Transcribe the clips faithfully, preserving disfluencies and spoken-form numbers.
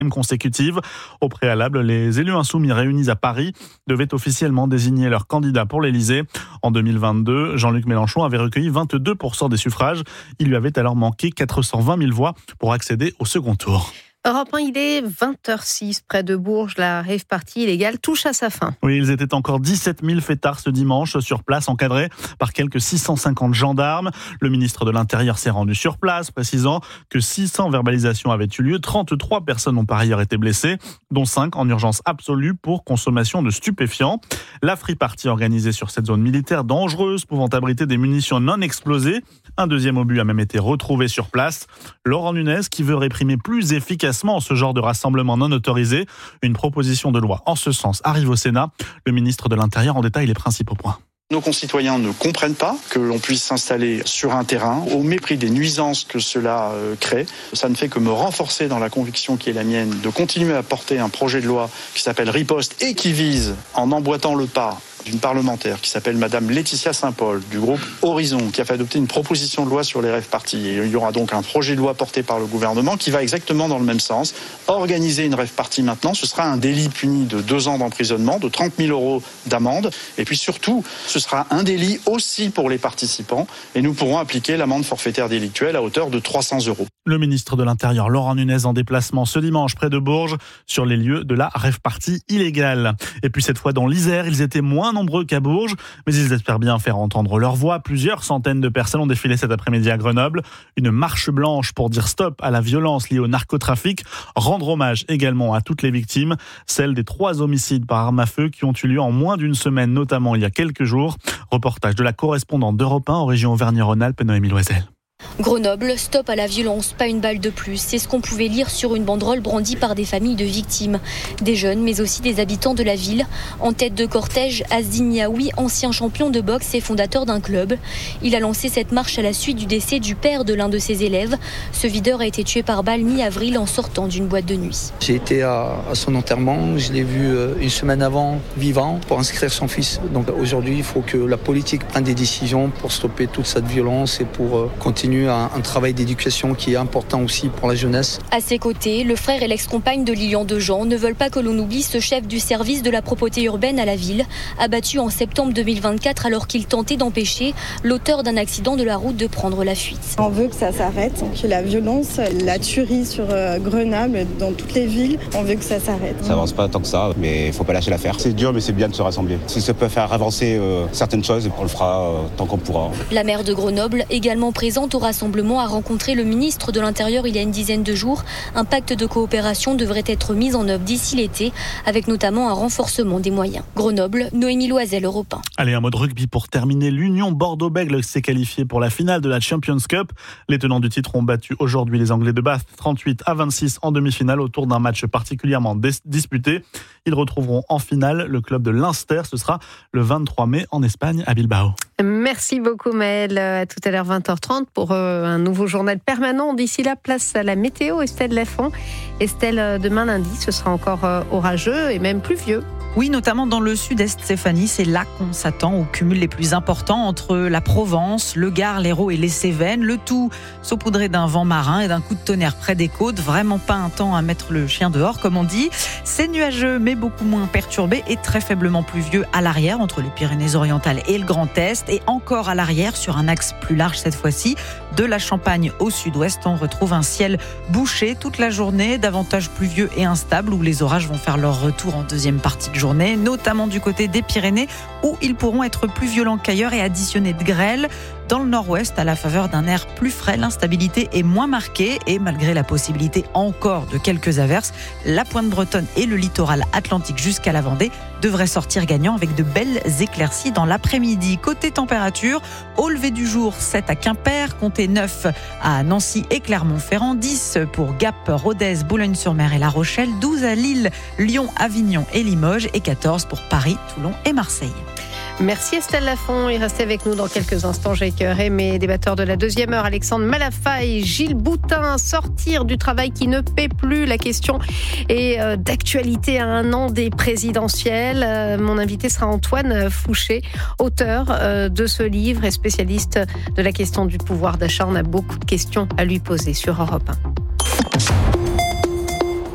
consécutive. Au préalable, les élus insoumis réunis à Paris devaient officiellement désigner leur candidat pour l'Élysée. En deux mille vingt-deux, Jean-Luc Mélenchon avait recueilli vingt-deux pour cent des suffrages. Il lui avait alors manqué quatre cent vingt mille voix pour accéder au second tour. Europe un, il est vingt heures six près de Bourges. La rave party illégale touche à sa fin. Oui, ils étaient encore dix-sept mille fêtards ce dimanche sur place, encadrés par quelques six cent cinquante gendarmes. Le ministre de l'Intérieur s'est rendu sur place, précisant que six cents verbalisations avaient eu lieu. trente-trois personnes ont par ailleurs été blessées, dont cinq en urgence absolue pour consommation de stupéfiants. La free party organisée sur cette zone militaire dangereuse, pouvant abriter des munitions non explosées. Un deuxième obus a même été retrouvé sur place. Laurent Nunez, qui veut réprimer plus efficacement ce genre de rassemblement non autorisé. Une proposition de loi en ce sens arrive au Sénat. Le ministre de l'Intérieur en détaille les principaux points. Nos concitoyens ne comprennent pas que l'on puisse s'installer sur un terrain au mépris des nuisances que cela crée. Ça ne fait que me renforcer dans la conviction qui est la mienne de continuer à porter un projet de loi qui s'appelle Riposte et qui vise, en emboîtant le pas d'une parlementaire qui s'appelle Madame Laetitia Saint-Paul du groupe Horizon, qui a fait adopter une proposition de loi sur les rave parties. Et il y aura donc un projet de loi porté par le gouvernement qui va exactement dans le même sens. Organiser une rave party maintenant, ce sera un délit puni de deux ans d'emprisonnement, de trente mille euros d'amende. Et puis surtout, ce sera un délit aussi pour les participants. Et nous pourrons appliquer l'amende forfaitaire délictuelle à hauteur de trois cents euros. Le ministre de l'Intérieur, Laurent Nunez, en déplacement ce dimanche près de Bourges sur les lieux de la rave party illégale. Et puis cette fois dans l'Isère, ils étaient moins nombreux qu'à Bourges, mais ils espèrent bien faire entendre leur voix. Plusieurs centaines de personnes ont défilé cet après-midi à Grenoble. Une marche blanche pour dire stop à la violence liée au narcotrafic. Rendre hommage également à toutes les victimes, celles des trois homicides par arme à feu qui ont eu lieu en moins d'une semaine, notamment il y a quelques jours. Reportage de la correspondante d'Europe un en région Auvergne-Rhône-Alpes, Noémie Loisel. Grenoble, stop à la violence, pas une balle de plus. C'est ce qu'on pouvait lire sur une banderole brandie par des familles de victimes. Des jeunes, mais aussi des habitants de la ville. En tête de cortège, Azdin Niaoui, ancien champion de boxe et fondateur d'un club. Il a lancé cette marche à la suite du décès du père de l'un de ses élèves. Ce videur a été tué par balle mi-avril en sortant d'une boîte de nuit. J'ai été à, à son enterrement, je l'ai vu une semaine avant, vivant, pour inscrire son fils. Donc aujourd'hui, il faut que la politique prenne des décisions pour stopper toute cette violence et pour continuer Un, un travail d'éducation qui est important aussi pour la jeunesse. À ses côtés, le frère et l'ex-compagne de Lilian Dejean ne veulent pas que l'on oublie ce chef du service de la propreté urbaine à la ville, abattu en septembre deux mille vingt-quatre alors qu'il tentait d'empêcher l'auteur d'un accident de la route de prendre la fuite. On veut que ça s'arrête, que la violence, la tuerie sur Grenoble, dans toutes les villes, on veut que ça s'arrête. Ça avance pas tant que ça, mais il faut pas lâcher l'affaire. C'est dur, mais c'est bien de se rassembler. Si ça peut faire avancer euh, certaines choses, on le fera euh, tant qu'on pourra. La maire de Grenoble, également présente au rassemblement, a rencontré le ministre de l'Intérieur il y a une dizaine de jours. Un pacte de coopération devrait être mis en œuvre d'ici l'été, avec notamment un renforcement des moyens. Grenoble, Noémie Loisel, Europe un. Allez, un mot de rugby pour terminer. L'Union Bordeaux-Bègles s'est qualifiée pour la finale de la Champions Cup. Les tenants du titre ont battu aujourd'hui les Anglais de Bath trente-huit à vingt-six en demi-finale autour d'un match particulièrement dis- disputé. Ils retrouveront en finale le club de Leinster. Ce sera le vingt-trois mai en Espagne à Bilbao. Merci beaucoup Maëlle. À tout à l'heure vingt heures trente pour un nouveau journal permanent. D'ici là, place à la météo. Estelle Lafont. Estelle, demain lundi, ce sera encore orageux et même pluvieux. Oui, notamment dans le sud-est, Stéphanie, c'est là qu'on s'attend au cumul les plus importants entre la Provence, le Gard, l'Hérault et les Cévennes. Le tout saupoudré d'un vent marin et d'un coup de tonnerre près des côtes. Vraiment pas un temps à mettre le chien dehors, comme on dit. C'est nuageux, mais beaucoup moins perturbé et très faiblement pluvieux à l'arrière, entre les Pyrénées-Orientales et le Grand Est. Et encore à l'arrière, sur un axe plus large cette fois-ci, de la Champagne au sud-ouest, on retrouve un ciel bouché toute la journée, davantage pluvieux et instable, où les orages vont faire leur retour en deuxième partie de journée, notamment du côté des Pyrénées, où ils pourront être plus violents qu'ailleurs et additionner de grêle. Dans le nord-ouest, à la faveur d'un air plus frais, l'instabilité est moins marquée et malgré la possibilité encore de quelques averses, la pointe bretonne et le littoral atlantique jusqu'à la Vendée devraient sortir gagnants avec de belles éclaircies dans l'après-midi. Côté température, au lever du jour, sept à Quimper, comptez neuf à Nancy et Clermont-Ferrand, dix pour Gap, Rodez, Boulogne-sur-Mer et La Rochelle, douze à Lille, Lyon, Avignon et Limoges et quatorze pour Paris, Toulon et Marseille. Merci Estelle Lafont et restez avec nous dans quelques instants. J'ai écœuré mes débatteurs de la deuxième heure, Alexandre Malafaille, Gilles Boutin. Sortir du travail qui ne paie plus, la question est d'actualité à un an des présidentielles. Mon invité sera Antoine Fouché, auteur de ce livre et spécialiste de la question du pouvoir d'achat. On a beaucoup de questions à lui poser sur Europe un.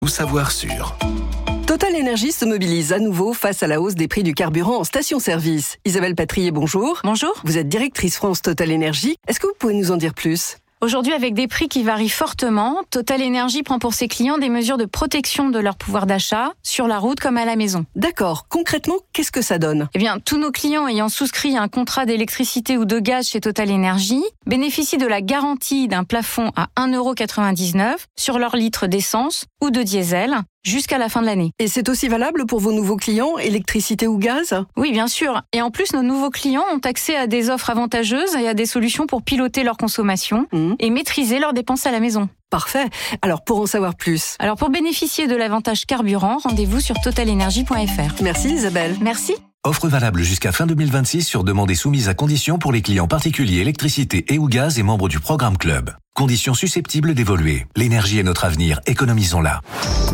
Tout savoir sur Total Énergie se mobilise à nouveau face à la hausse des prix du carburant en station-service. Isabelle Patrier, bonjour. Bonjour. Vous êtes directrice France Total Énergie. Est-ce que vous pouvez nous en dire plus ? Aujourd'hui, avec des prix qui varient fortement, Total Énergie prend pour ses clients des mesures de protection de leur pouvoir d'achat, sur la route comme à la maison. D'accord. Concrètement, qu'est-ce que ça donne ? Eh bien, tous nos clients ayant souscrit un contrat d'électricité ou de gaz chez Total Énergie bénéficient de la garantie d'un plafond à un euro quatre-vingt-dix-neuf sur leur litre d'essence ou de diesel jusqu'à la fin de l'année. Et c'est aussi valable pour vos nouveaux clients, électricité ou gaz ? Oui, bien sûr. Et en plus, nos nouveaux clients ont accès à des offres avantageuses et à des solutions pour piloter leur consommation mmh. et maîtriser leurs dépenses à la maison. Parfait. Alors, pour en savoir plus. Alors, pour bénéficier de l'avantage carburant, rendez-vous sur total énergie point f r. Merci Isabelle. Merci. Offre valable jusqu'à fin deux mille vingt-six sur demande et soumise à conditions pour les clients particuliers électricité et ou gaz et membres du programme Club. Conditions susceptibles d'évoluer. L'énergie est notre avenir, économisons-la.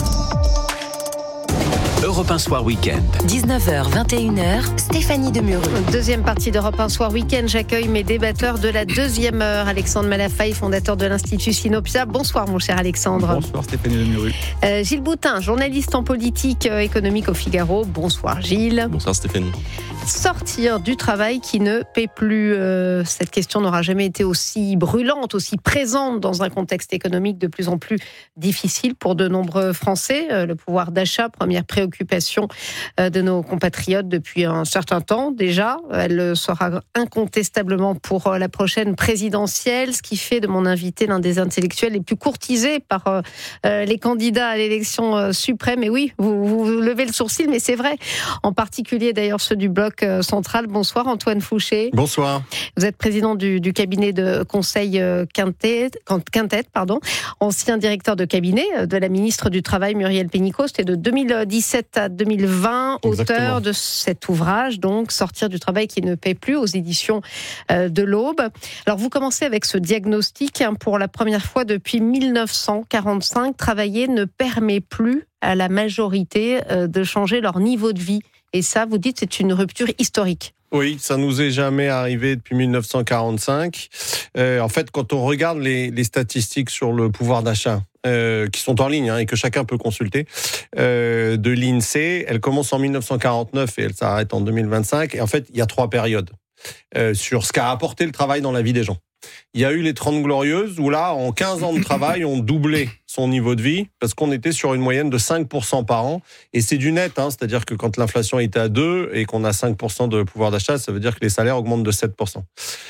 Europe un Soir Week-end. dix-neuf heures vingt et une heures, Stéphanie Demuru. Deuxième partie d'Europe un Soir Week-end. J'accueille mes débatteurs de la deuxième heure. Alexandre Malafaille, fondateur de l'Institut Sinopia. Bonsoir mon cher Alexandre. Bonsoir Stéphanie Demuru. Euh, Gilles Boutin, journaliste en politique euh, économique au Figaro. Bonsoir Gilles. Bonsoir Stéphanie. Sortir du travail qui ne paie plus. Euh, cette question n'aura jamais été aussi brûlante, aussi présente dans un contexte économique de plus en plus difficile pour de nombreux Français. Euh, le pouvoir d'achat, première préoccupation euh, de nos compatriotes depuis un certain temps déjà. Elle sera incontestablement pour euh, la prochaine présidentielle, ce qui fait de mon invité l'un des intellectuels les plus courtisés par euh, euh, les candidats à l'élection euh, suprême. Et oui, vous, vous levez le sourcil, mais c'est vrai. En particulier d'ailleurs ceux du bloc central. Bonsoir Antoine Fouché. Bonsoir. Vous êtes président du, du cabinet de conseil Quintet, Quintet, pardon, ancien directeur de cabinet de la ministre du Travail Muriel Pénicaud. C'était de deux mille dix-sept à deux mille vingt, Exactement. Auteur de cet ouvrage, donc Sortir du travail qui ne paie plus, aux éditions de l'Aube. Alors vous commencez avec ce diagnostic. Hein, pour la première fois depuis mille neuf cent quarante-cinq, travailler ne permet plus à la majorité de changer leur niveau de vie. Et ça, vous dites, c'est une rupture historique. Oui, ça nous est jamais arrivé depuis mille neuf cent quarante-cinq. Euh, en fait, quand on regarde les, les statistiques sur le pouvoir d'achat, euh, qui sont en ligne hein, et que chacun peut consulter, euh, de l'INSEE, elle commence en mille neuf cent quarante-neuf et elle s'arrête en deux mille vingt-cinq. Et en fait, il y a trois périodes euh, sur ce qu'a apporté le travail dans la vie des gens. Il y a eu les trente glorieuses où là, en quinze ans de travail, on doublait son niveau de vie parce qu'on était sur une moyenne de cinq pour cent par an. Et c'est du net, hein, c'est-à-dire que quand l'inflation était à deux et qu'on a cinq pour cent de pouvoir d'achat, ça veut dire que les salaires augmentent de sept pour cent.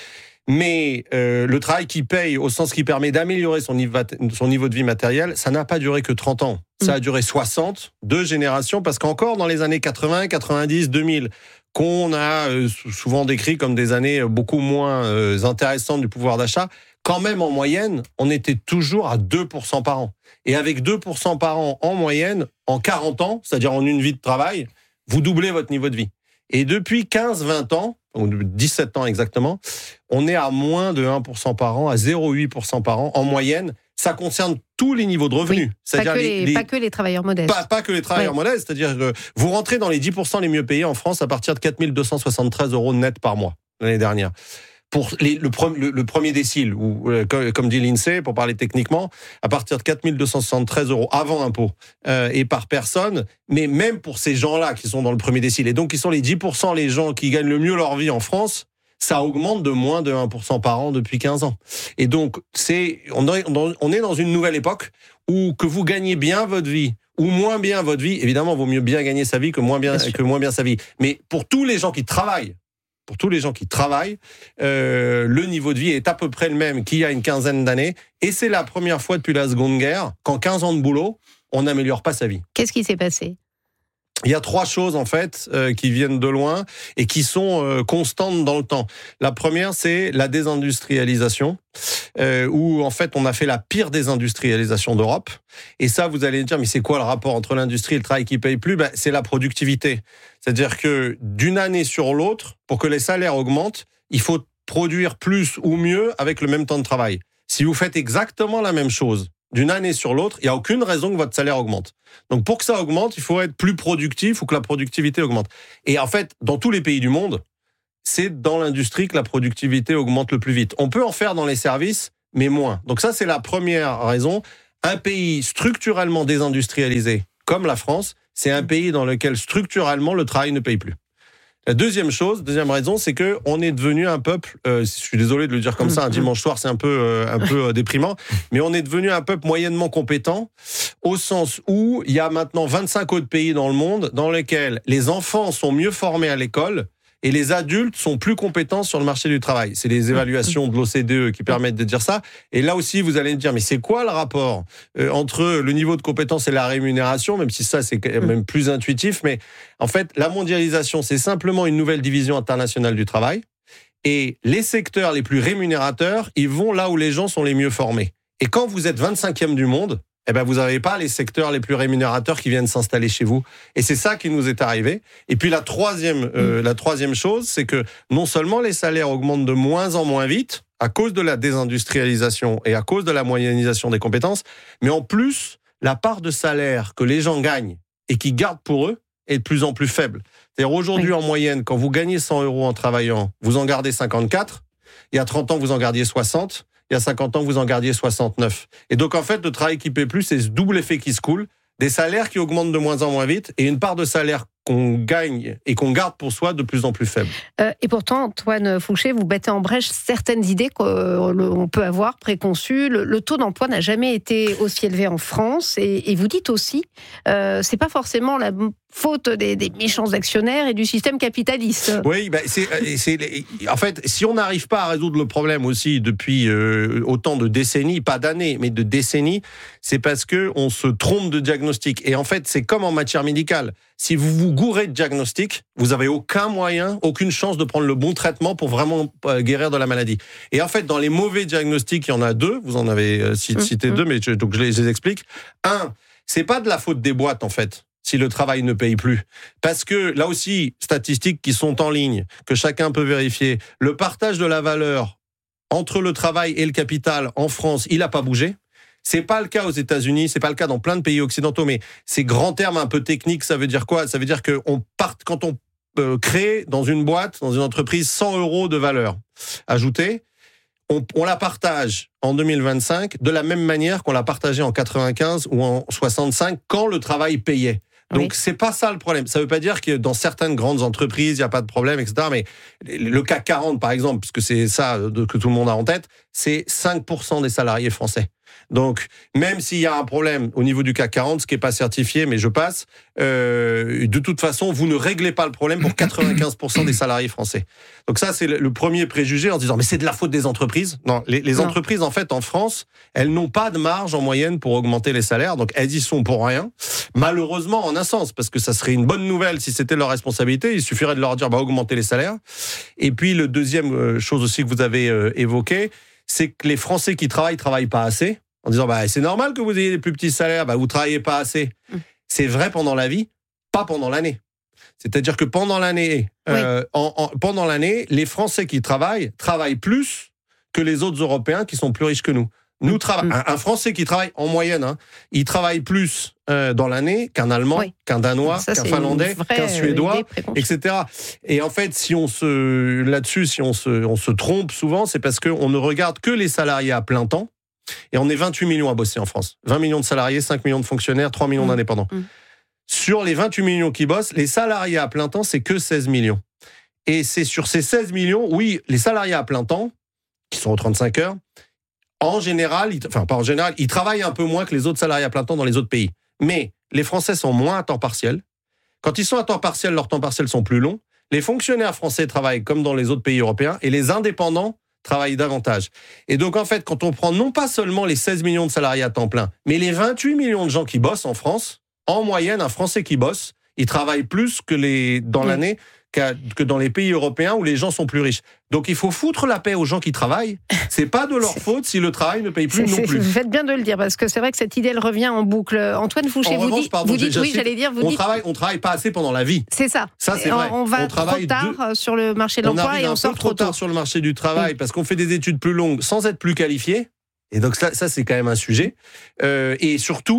Mais euh, le travail qui paye, au sens qui permet d'améliorer son niveau, son niveau de vie matériel, ça n'a pas duré que trente ans. Ça a duré soixante, deux générations, parce qu'encore dans les années quatre-vingts, quatre-vingt-dix, deux mille, qu'on a souvent décrit comme des années beaucoup moins intéressantes du pouvoir d'achat, quand même en moyenne, on était toujours à deux pour cent par an. Et avec deux pour cent par an en moyenne, en quarante ans, c'est-à-dire en une vie de travail, vous doublez votre niveau de vie. Et depuis quinze vingt ans, ou dix-sept ans exactement, on est à moins de un pour cent par an, à zéro virgule huit pour cent par an en moyenne. Ça concerne tous les niveaux de revenus. Oui, c'est-à-dire pas, que les, les, pas que les travailleurs modestes. Pas, pas que les travailleurs oui. modestes, c'est-à-dire que vous rentrez dans les dix pour cent les mieux payés en France à partir de quatre mille deux cent soixante-treize euros net par mois l'année dernière. Pour les, le, le, le premier décile, ou euh, comme, comme dit l'INSEE, pour parler techniquement, à partir de quatre mille deux cent soixante-treize euros avant impôt euh, et par personne, mais même pour ces gens-là qui sont dans le premier décile, et donc qui sont les dix pour cent les gens qui gagnent le mieux leur vie en France, ça augmente de moins de un pour cent par an depuis quinze ans. Et donc, c'est, on est dans une nouvelle époque où que vous gagnez bien votre vie ou moins bien votre vie, évidemment, il vaut mieux bien gagner sa vie que moins bien, bien que moins bien sa vie. Mais pour tous les gens qui travaillent, pour tous les gens qui travaillent, euh, le niveau de vie est à peu près le même qu'il y a une quinzaine d'années. Et c'est la première fois depuis la Seconde Guerre qu'en quinze ans de boulot, on n'améliore pas sa vie. Qu'est-ce qui s'est passé ? Il y a trois choses en fait euh, qui viennent de loin et qui sont euh, constantes dans le temps. La première, c'est la désindustrialisation, euh, où en fait on a fait la pire désindustrialisation d'Europe. Et ça, vous allez me dire, mais c'est quoi le rapport entre l'industrie et le travail qui paye plus ? Ben, c'est la productivité. C'est-à-dire que d'une année sur l'autre, pour que les salaires augmentent, il faut produire plus ou mieux avec le même temps de travail. Si vous faites exactement la même chose d'une année sur l'autre, il n'y a aucune raison que votre salaire augmente. Donc pour que ça augmente, il faut être plus productif ou que la productivité augmente. Et en fait, dans tous les pays du monde, c'est dans l'industrie que la productivité augmente le plus vite. On peut en faire dans les services, mais moins. Donc ça, c'est la première raison. un pays structurellement désindustrialisé comme la France, c'est un pays dans lequel structurellement le travail ne paye plus. La deuxième chose, deuxième raison, c'est que on est devenu un peuple. Euh, je suis désolé de le dire comme ça. Un dimanche soir, c'est un peu, euh, un peu euh, déprimant, mais on est devenu un peuple moyennement compétent, au sens où il y a maintenant vingt-cinq autres pays dans le monde dans lesquels les enfants sont mieux formés à l'école et les adultes sont plus compétents sur le marché du travail. C'est les évaluations de l'O C D E qui permettent de dire ça. Et là aussi, vous allez me dire, mais c'est quoi le rapport euh, entre le niveau de compétence et la rémunération, même si ça, c'est quand même plus intuitif. Mais en fait, la mondialisation, c'est simplement une nouvelle division internationale du travail. Et les secteurs les plus rémunérateurs, ils vont là où les gens sont les mieux formés. Et quand vous êtes vingt-cinquième du monde, eh ben vous n'avez pas les secteurs les plus rémunérateurs qui viennent s'installer chez vous. Et c'est ça qui nous est arrivé. Et puis la troisième, euh, la troisième chose, c'est que non seulement les salaires augmentent de moins en moins vite, à cause de la désindustrialisation et à cause de la moyennisation des compétences, mais en plus, la part de salaire que les gens gagnent et qui gardent pour eux est de plus en plus faible. C'est-à-dire aujourd'hui, oui. en moyenne, quand vous gagnez cent euros en travaillant, vous en gardez cinquante-quatre. Il y a trente ans, vous en gardiez soixante. Il y a cinquante ans, vous en gardiez soixante-neuf. Et donc, en fait, le travail qui paie plus, c'est ce double effet qui se coule. Des salaires qui augmentent de moins en moins vite et une part de salaire qu'on gagne et qu'on garde pour soi de plus en plus faible. Euh, et pourtant, Antoine Fouché, vous battez en brèche certaines idées qu'on peut avoir préconçues. Le, le taux d'emploi n'a jamais été aussi élevé en France. Et, et vous dites aussi, euh, c'est pas forcément la faute des, des méchants actionnaires et du système capitaliste. Oui, bah c'est, c'est, en fait, si on n'arrive pas à résoudre le problème aussi depuis euh, autant de décennies, pas d'années, mais de décennies, c'est parce que on se trompe de diagnostic. Et en fait, c'est comme en matière médicale. Si vous vous gourez de diagnostic, vous n'avez aucun moyen, aucune chance de prendre le bon traitement pour vraiment guérir de la maladie. Et en fait, dans les mauvais diagnostics, il y en a deux. Vous en avez cité mmh, deux, mais je, donc je les, je les explique. Un, c'est pas de la faute des boîtes, en fait, si le travail ne paye plus. Parce que, là aussi, statistiques qui sont en ligne, que chacun peut vérifier, le partage de la valeur entre le travail et le capital en France, il n'a pas bougé. C'est pas le cas aux États-Unis, c'est pas le cas dans plein de pays occidentaux, mais ces grands termes un peu techniques, ça veut dire quoi ? Ça veut dire que on part, quand on euh, crée dans une boîte, dans une entreprise, cent euros de valeur ajoutée, on, on la partage en deux mille vingt-cinq de la même manière qu'on l'a partagée en quatre-vingt-quinze ou en soixante-cinq quand le travail payait. Donc, oui. c'est pas ça le problème. Ça veut pas dire que dans certaines grandes entreprises, il n'y a pas de problème, et cetera. Mais le C A C quarante, par exemple, parce que c'est ça que tout le monde a en tête, c'est cinq pour cent des salariés français. Donc, même s'il y a un problème au niveau du C A C quarante, ce qui n'est pas certifié, mais je passe, euh, de toute façon, vous ne réglez pas le problème pour quatre-vingt-quinze pour cent des salariés français. Donc ça, c'est le premier préjugé en se disant, mais c'est de la faute des entreprises. Non, les, les entreprises, en fait, en France, elles n'ont pas de marge en moyenne pour augmenter les salaires, donc elles y sont pour rien. Malheureusement, en un sens, parce que ça serait une bonne nouvelle si c'était leur responsabilité, il suffirait de leur dire, bah, augmenter les salaires. Et puis, le deuxième chose aussi que vous avez euh, évoqué, c'est que les Français qui travaillent, travaillent pas assez. En disant, bah, c'est normal que vous ayez des plus petits salaires, bah, vous ne travaillez pas assez. Mmh. C'est vrai pendant la vie, pas pendant l'année. C'est-à-dire que pendant l'année, oui. euh, en, en, pendant l'année, les Français qui travaillent, travaillent plus que les autres Européens qui sont plus riches que nous. Nous trava- mmh. un, un Français qui travaille en moyenne, hein, il travaille plus euh, dans l'année qu'un Allemand, oui. qu'un Danois, ça, qu'un Finlandais, qu'un Suédois, et cetera. Et en fait, si on se, là-dessus, si on se, on se trompe souvent, c'est parce qu'on ne regarde que les salariés à plein temps. Et on est vingt-huit millions à bosser en France. vingt millions de salariés, cinq millions de fonctionnaires, trois millions mmh. d'indépendants. Mmh. Sur les vingt-huit millions qui bossent, les salariés à plein temps, c'est que seize millions. Et c'est sur ces seize millions, oui, les salariés à plein temps, qui sont aux trente-cinq heures, en général, ils, enfin pas en général, ils travaillent un peu moins que les autres salariés à plein temps dans les autres pays. Mais les Français sont moins à temps partiel. Quand ils sont à temps partiel, leurs temps partiels sont plus longs. Les fonctionnaires français travaillent comme dans les autres pays européens et les indépendants travaillent davantage. Et donc, en fait, quand on prend non pas seulement les seize millions de salariés à temps plein, mais les vingt-huit millions de gens qui bossent en France, en moyenne, un Français qui bosse, il travaille plus que les, dans oui. l'année que dans les pays européens où les gens sont plus riches. Donc, il faut foutre la paix aux gens qui travaillent. C'est pas de leur c'est... faute si le travail ne paye plus c'est, non plus. Vous faites bien de le dire, parce que c'est vrai que cette idée, elle revient en boucle. Antoine Fouché, en vous, revanche, dit, pardon, vous dites, oui, j'allais dire, vous on dites... Travaille, on travaille pas assez pendant la vie. C'est ça. Ça, c'est vrai. On va on trop tard de... sur le marché de l'emploi on et on sort trop tôt. trop tard sur le marché du travail, mmh. parce qu'on fait des études plus longues sans être plus qualifié. Et donc, ça, ça c'est quand même un sujet. Euh, et surtout,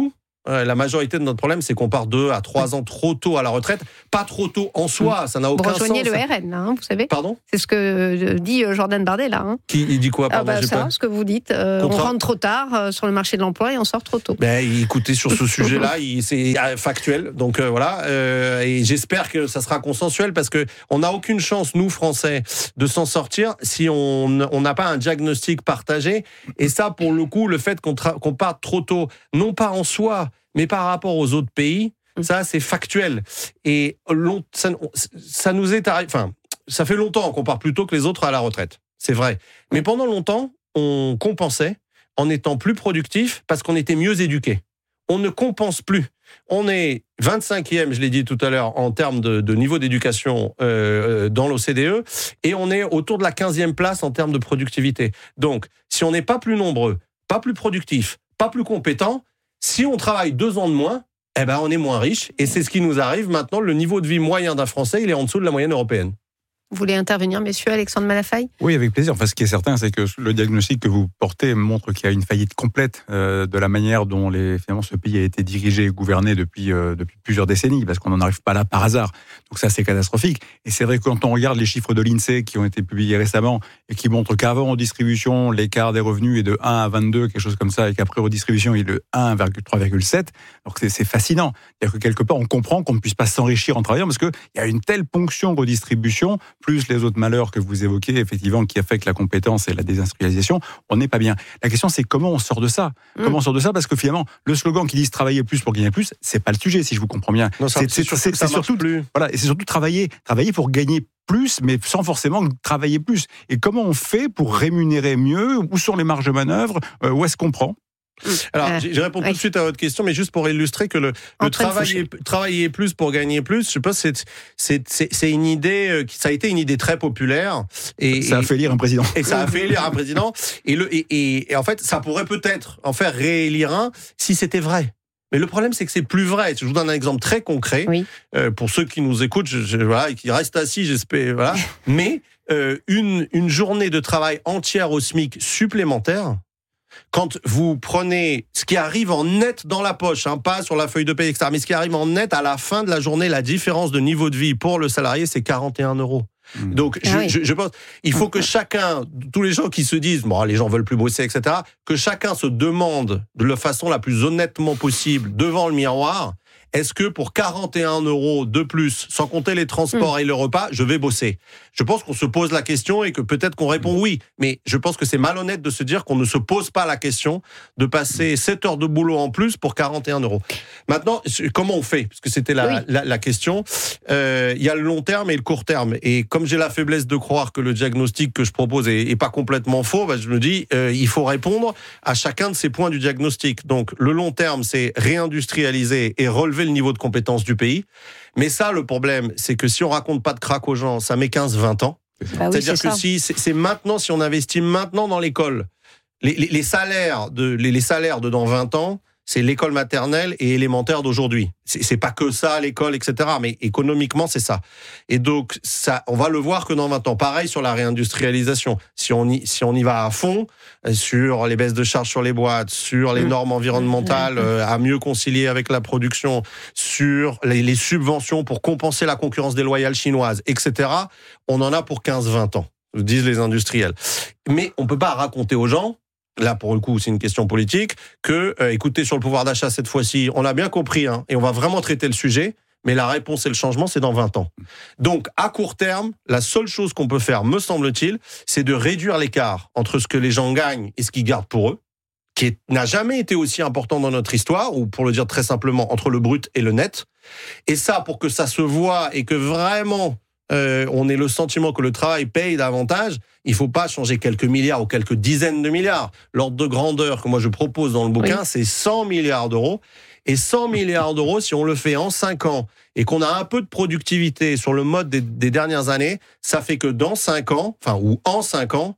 Euh, la majorité de notre problème, c'est qu'on part deux à trois ans trop tôt à la retraite. Pas trop tôt en soi, ça n'a aucun sens. Vous rejoignez le R N, là, hein, vous savez. Pardon ? C'est ce que dit Jordan Bardella. Hein. Qui il dit quoi, pardon, ah bah, j'ai ça, pas... ce que vous dites. Euh, on rentre trop tard euh, sur le marché de l'emploi et on sort trop tôt. Ben, écoutez, sur ce sujet-là, il, c'est factuel. Donc euh, voilà, euh, et j'espère que ça sera consensuel parce que on n'a aucune chance, nous Français, de s'en sortir si on n'a pas un diagnostic partagé. Et ça, pour le coup, le fait qu'on, tra- qu'on parte trop tôt, non pas en soi, mais par rapport aux autres pays, ça c'est factuel. Et long, ça, ça nous est arrivé. Enfin, ça fait longtemps qu'on part plus tôt que les autres à la retraite. C'est vrai. Mais pendant longtemps, on compensait en étant plus productif parce qu'on était mieux éduqués. On ne compense plus. On est vingt-cinquième, je l'ai dit tout à l'heure, en termes de, de niveau d'éducation euh, dans l'O C D E, et on est autour de la quinzième place en termes de productivité. Donc, si on n'est pas plus nombreux, pas plus productifs, pas plus compétents, si on travaille deux ans de moins, eh ben on est moins riche, et c'est ce qui nous arrive maintenant. Le niveau de vie moyen d'un Français, il est en dessous de la moyenne européenne. Vous voulez intervenir, messieurs, Alexandre Malafaille ? Oui, avec plaisir. Enfin, ce qui est certain, c'est que le diagnostic que vous portez montre qu'il y a une faillite complète euh, de la manière dont les, finalement, ce pays a été dirigé et gouverné depuis, euh, depuis plusieurs décennies, parce qu'on n'en arrive pas là par hasard. Donc ça, c'est catastrophique. Et c'est vrai que quand on regarde les chiffres de l'INSEE qui ont été publiés récemment et qui montrent qu'avant redistribution, l'écart des revenus est de un à vingt-deux, quelque chose comme ça, et qu'après redistribution, il est de un virgule trois virgule sept. Donc c'est, c'est fascinant. C'est-à-dire que quelque part, on comprend qu'on ne puisse pas s'enrichir en travaillant parce qu'il y a une telle ponction redistribution, plus les autres malheurs que vous évoquez, effectivement, qui affectent la compétence et la désindustrialisation, on n'est pas bien. La question, c'est comment on sort de ça ? mmh. Comment on sort de ça ? Parce que finalement, le slogan qui dit travailler plus pour gagner plus, c'est pas le sujet, si je vous comprends bien. Non, ça, c'est, c'est, c'est, c'est, c'est, ça c'est surtout plus. Voilà, et c'est surtout travailler, travailler pour gagner plus, mais sans forcément travailler plus. Et comment on fait pour rémunérer mieux ? Où sont les marges de manœuvre ? euh, Où est-ce qu'on prend ? Alors, euh, je réponds ouais. tout de suite à votre question, mais juste pour illustrer que le, le travailler, travailler plus pour gagner plus, je pense que c'est, c'est, c'est, c'est une idée, ça a été une idée très populaire. Et, ça a fait élire un président. Et ça a fait élire un président. Et, le, et, et, et en fait, ça pourrait peut-être en faire réélire un si c'était vrai. Mais le problème, c'est que c'est plus vrai. Je vous donne un exemple très concret. Oui. Euh, pour ceux qui nous écoutent, je, je, voilà, et qui restent assis, j'espère. Voilà. Mais euh, une, une journée de travail entière au SMIC supplémentaire, quand vous prenez ce qui arrive en net dans la poche, hein, pas sur la feuille de paie, et cetera, mais ce qui arrive en net à la fin de la journée, la différence de niveau de vie pour le salarié, c'est quarante et un euros. Mmh. Donc, ah je, oui. je, je pense, il faut que chacun, tous les gens qui se disent, bon, les gens veulent plus bosser, et cetera, que chacun se demande de la façon la plus honnêtement possible devant le miroir, est-ce que pour quarante et un euros de plus, sans compter les transports mmh. et le repas, je vais bosser ? Je pense qu'on se pose la question et que peut-être qu'on répond oui. Mais je pense que c'est malhonnête de se dire qu'on ne se pose pas la question de passer sept heures de boulot en plus pour quarante et un euros. Maintenant, comment on fait ? Parce que c'était la, oui. la, la question. Euh, il y a le long terme et le court terme. Et comme j'ai la faiblesse de croire que le diagnostic que je propose est, est pas complètement faux, bah je me dis, euh, il faut répondre à chacun de ces points du diagnostic. Donc, le long terme, c'est réindustrialiser et relever le niveau de compétence du pays. Mais ça, le problème, c'est que si on raconte pas de crack aux gens, ça met quinze vingt ans. Bah C'est-à-dire oui, c'est que ça. si c'est, c'est maintenant, si on investit maintenant dans l'école, les, les, les salaires de les, les salaires de dans vingt ans, c'est l'école maternelle et élémentaire d'aujourd'hui. C'est, c'est pas que ça, l'école, et cetera. Mais économiquement, c'est ça. Et donc, ça, on va le voir que dans vingt ans. Pareil sur la réindustrialisation. Si on y, si on y va à fond, sur les baisses de charges sur les boîtes, sur les normes environnementales euh, à mieux concilier avec la production, sur les, les subventions pour compenser la concurrence déloyale chinoise, et cetera, on en a pour quinze vingt ans, disent les industriels. Mais on peut pas raconter aux gens, là pour le coup c'est une question politique, que euh, écoutez, sur le pouvoir d'achat cette fois-ci, on a bien compris hein, et on va vraiment traiter le sujet, mais la réponse et le changement c'est dans vingt ans. Donc à court terme, la seule chose qu'on peut faire, me semble-t-il, c'est de réduire l'écart entre ce que les gens gagnent et ce qu'ils gardent pour eux, qui est, n'a jamais été aussi important dans notre histoire, ou pour le dire très simplement, entre le brut et le net. Et ça, pour que ça se voit et que vraiment Euh, on ait le sentiment que le travail paye davantage, il ne faut pas changer quelques milliards ou quelques dizaines de milliards. L'ordre de grandeur que moi je propose dans le bouquin, oui. c'est cent milliards d'euros. Et cent milliards d'euros, si on le fait en cinq ans et qu'on a un peu de productivité sur le mode des, des dernières années, ça fait que dans cinq ans, enfin ou en cinq ans,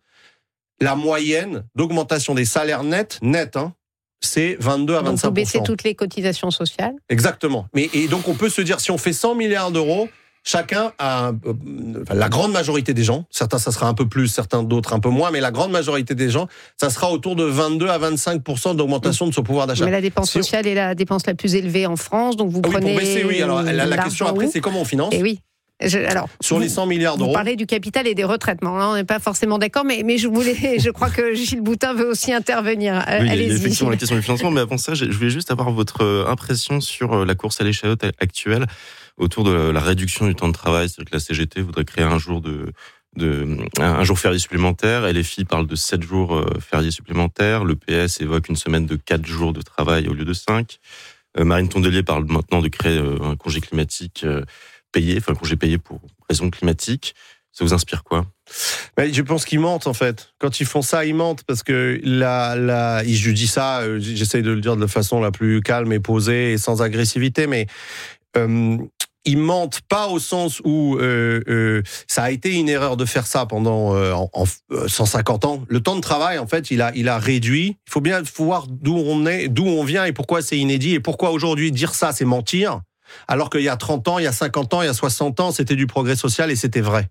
la moyenne d'augmentation des salaires nets, net, hein, c'est vingt-deux à vingt-cinq pour cent. Donc vous baissez toutes les cotisations sociales. Exactement. Mais, et donc on peut se dire, si on fait cent milliards d'euros, chacun a, un, euh, enfin, la grande majorité des gens, certains ça sera un peu plus, certains d'autres un peu moins, mais la grande majorité des gens, ça sera autour de vingt-deux à vingt-cinq pour cent d'augmentation de son pouvoir d'achat. Mais la dépense si sociale est la dépense la plus élevée en France, donc vous ah oui, prenez... Pour baisser, oui. Alors, la, la question après, où c'est comment on finance. Et oui. Je, alors, sur vous, les cent milliards d'euros. Vous parlez du capital et des retraites. Bon, là, on n'est pas forcément d'accord, mais, mais je voulais, je crois que Gilles Boutin veut aussi intervenir. Oui, Allez-y. il y a effectivement la question du financement, mais avant ça, je voulais juste avoir votre impression sur la course à l'échalote actuelle autour de la réduction du temps de travail. C'est-à-dire que la C G T voudrait créer un jour de, de un jour férié supplémentaire. L F I parle de sept jours fériés supplémentaires. Le P S évoque une semaine de quatre jours de travail au lieu de cinq. Marine Tondelier parle maintenant de créer un congé climatique payé, enfin un congé payé pour raison climatique. Ça vous inspire quoi ? Mais je pense qu'ils mentent en fait. Quand ils font ça, ils mentent parce que la, la, je dis ça, j'essaye de le dire de la façon la plus calme et posée et sans agressivité, mais euh, ils mentent pas au sens où euh, euh, ça a été une erreur de faire ça pendant euh, en, en cent cinquante ans. Le temps de travail, en fait, il a, il a réduit. Il faut bien voir d'où on est, d'où on vient et pourquoi c'est inédit et pourquoi aujourd'hui dire ça, c'est mentir. Alors qu'il y a trente ans, il y a cinquante ans, il y a soixante ans, c'était du progrès social et c'était vrai.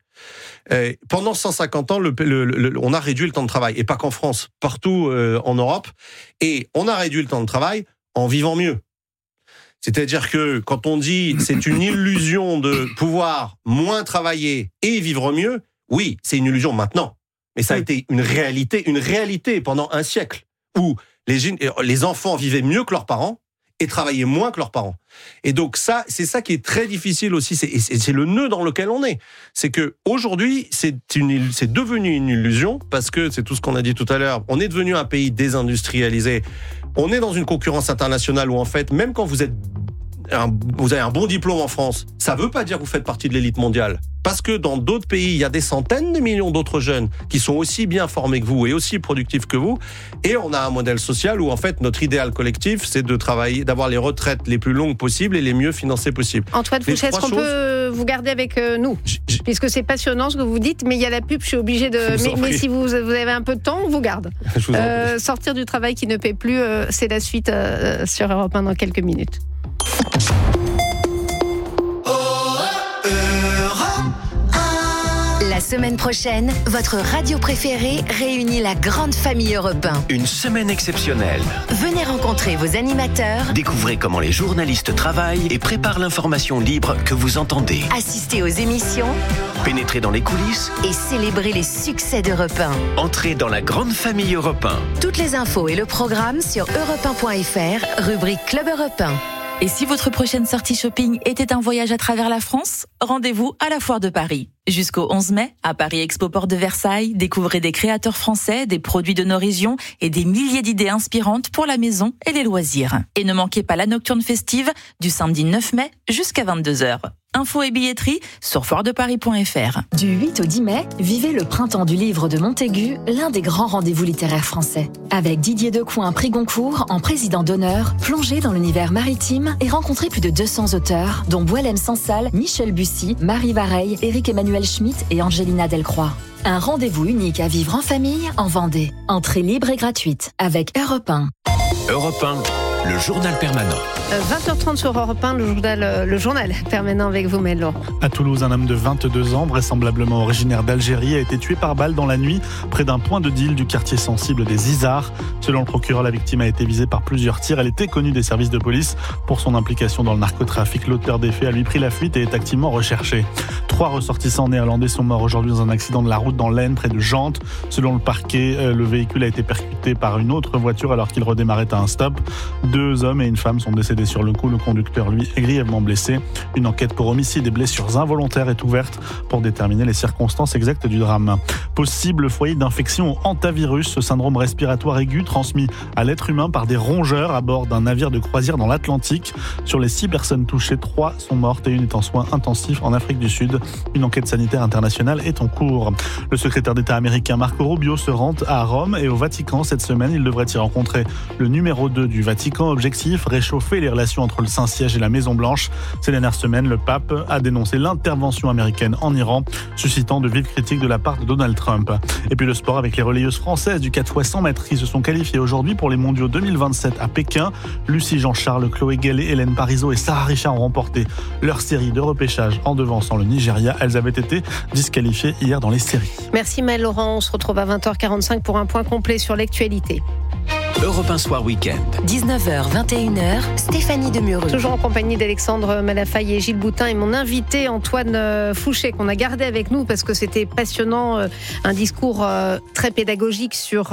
Et pendant cent cinquante ans, le, le, le, on a réduit le temps de travail. Et pas qu'en France, partout euh, en Europe. Et on a réduit le temps de travail en vivant mieux. C'est-à-dire que quand on dit c'est une illusion de pouvoir moins travailler et vivre mieux, oui, c'est une illusion maintenant. Mais ça a été une réalité, une réalité pendant un siècle où les, les enfants vivaient mieux que leurs parents et travailler moins que leurs parents. Et donc ça, c'est ça qui est très difficile aussi, c'est, c'est le nœud dans lequel on est. C'est que aujourd'hui, c'est une, c'est devenu une illusion parce que c'est tout ce qu'on a dit tout à l'heure. On est devenu un pays désindustrialisé. On est dans une concurrence internationale où en fait, même quand vous êtes un, vous avez un bon diplôme en France, ça veut pas dire que vous faites partie de l'élite mondiale. Parce que dans d'autres pays, il y a des centaines de millions d'autres jeunes qui sont aussi bien formés que vous et aussi productifs que vous. Et on a un modèle social où, en fait, notre idéal collectif, c'est de travailler, d'avoir les retraites les plus longues possibles et les mieux financées possibles. Antoine Fouché, est-ce qu'on choses... peut vous garder avec nous ? J- j- Puisque c'est passionnant ce que vous dites, mais il y a la pub, je suis obligée de... Mais, mais si vous, vous avez un peu de temps, on vous garde. Je vous euh, sortir du travail qui ne paie plus, euh, c'est la suite euh, sur Europe un dans quelques minutes. La semaine prochaine, votre radio préférée réunit la grande famille Europe un. Une semaine exceptionnelle. Venez rencontrer vos animateurs. Découvrez comment les journalistes travaillent et préparent l'information libre que vous entendez. Assistez aux émissions. Pénétrez dans les coulisses. Et célébrez les succès d'Europe un. Entrez dans la grande famille Europe un. Toutes les infos et le programme sur europe un point f r, rubrique Club Europe un. Et si votre prochaine sortie shopping était un voyage à travers la France, rendez-vous à la Foire de Paris. Jusqu'au onze mai, à Paris Expo Porte de Versailles, découvrez des créateurs français, des produits de nos régions et des milliers d'idées inspirantes pour la maison et les loisirs. Et ne manquez pas la nocturne festive du samedi neuf mai jusqu'à vingt-deux heures. Infos et billetterie sur foire de paris point f r. Du huit au dix mai, vivez le printemps du livre de Montaigu, l'un des grands rendez-vous littéraires français. Avec Didier Decoing, prix Goncourt, en président d'honneur, plongez dans l'univers maritime et rencontrez plus de deux cents auteurs, dont Boualem Sansal, Michel Bussy, Marie Vareille, Éric-Emmanuel Schmitt et Angelina Delcroix. Un rendez-vous unique à vivre en famille, en Vendée. Entrée libre et gratuite, avec Europe un. Europe un, le journal permanent. vingt heures trente sur Europe un, le journal, le journal permanent avec vous, Mélo. À Toulouse, un homme de vingt-deux ans, vraisemblablement originaire d'Algérie, a été tué par balle dans la nuit près d'un point de deal du quartier sensible des Izards. Selon le procureur, la victime a été visée par plusieurs tirs. Elle était connue des services de police pour son implication dans le narcotrafic. L'auteur des faits a lui pris la fuite et est activement recherché. Trois ressortissants néerlandais sont morts aujourd'hui dans un accident de la route dans l'Aisne, près de Gentes. Selon le parquet, le véhicule a été percuté par une autre voiture alors qu'il redémarrait à un stop. Deux hommes et une femme sont décédés sur le coup. Le conducteur, lui, est grièvement blessé. Une enquête pour homicide et blessures involontaires est ouverte pour déterminer les circonstances exactes du drame. Possible foyer d'infection au hantavirus, ce syndrome respiratoire aigu transmis à l'être humain par des rongeurs à bord d'un navire de croisière dans l'Atlantique. Sur les six personnes touchées, trois sont mortes et une est en soins intensifs en Afrique du Sud. Une enquête sanitaire internationale est en cours. Le secrétaire d'État américain Marco Rubio se rend à Rome et au Vatican cette semaine. Il devrait y rencontrer le numéro deux du Vatican. Objectif, réchauffer les les relations entre le Saint-Siège et la Maison-Blanche. Ces dernières semaines, le pape a dénoncé l'intervention américaine en Iran, suscitant de vives critiques de la part de Donald Trump. Et puis le sport avec les relayeuses françaises du quatre fois cent mètres qui se sont qualifiées aujourd'hui pour les mondiaux deux mille vingt-sept à Pékin. Lucie Jean-Charles, Chloé Guellet, Hélène Parisot et Sarah Richard ont remporté leur série de repêchage en devançant le Nigeria. Elles avaient été disqualifiées hier dans les séries. Merci Maëlle Laurent. On se retrouve à vingt heures quarante-cinq pour un point complet sur l'actualité. Europe un Soir Week-end. dix-neuf heures, vingt et une heures, Stéphanie Demureux. Toujours en compagnie d'Alexandre Malafaille et Gilles Boutin et mon invité Antoine Fouché qu'on a gardé avec nous parce que c'était passionnant, un discours très pédagogique sur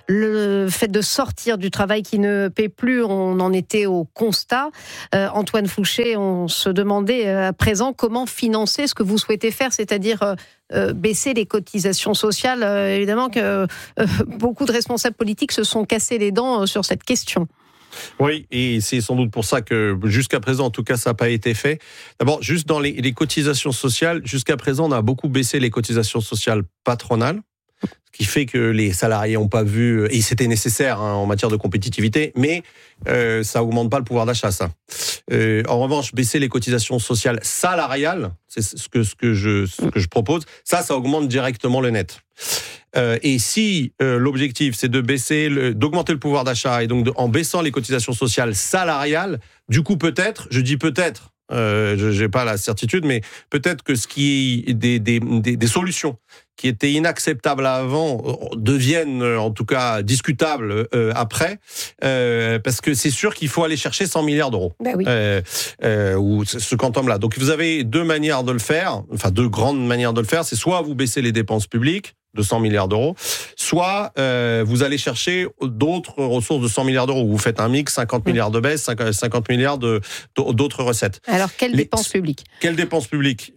le fait de sortir du travail qui ne paie plus. On en était au constat. Antoine Fouché, on se demandait à présent comment financer ce que vous souhaitez faire, c'est-à-dire Euh, baisser les cotisations sociales. Euh, évidemment que euh, beaucoup de responsables politiques se sont cassés les dents euh, sur cette question. Oui, et c'est sans doute pour ça que jusqu'à présent, en tout cas, ça n'a pas été fait. D'abord, juste dans les, les cotisations sociales, jusqu'à présent, on a beaucoup baissé les cotisations sociales patronales, ce qui fait que les salariés n'ont pas vu, et c'était nécessaire hein, en matière de compétitivité, mais euh, ça augmente pas le pouvoir d'achat, ça. Euh, en revanche, baisser les cotisations sociales salariales, c'est ce que, ce que, je, ce que je propose, ça, ça augmente directement le net. Euh, et si euh, l'objectif, c'est de baisser, le, d'augmenter le pouvoir d'achat, et donc de, en baissant les cotisations sociales salariales, du coup, peut-être, je dis peut-être, Euh, je n'ai pas la certitude, mais peut-être que ce qui est des, des, des, des solutions qui étaient inacceptables avant deviennent en tout cas discutables euh, après, euh, parce que c'est sûr qu'il faut aller chercher cent milliards d'euros, ben oui. euh, euh, ou ce quantum-là. Donc vous avez deux manières de le faire, enfin deux grandes manières de le faire, c'est soit vous baissez les dépenses publiques, de cent milliards d'euros, soit euh, vous allez chercher d'autres ressources de cent milliards d'euros. Vous faites un mix, cinquante milliards de baisse, cinquante milliards de, d'autres recettes. Alors, quelles Les, dépenses publiques Quelles dépenses publiques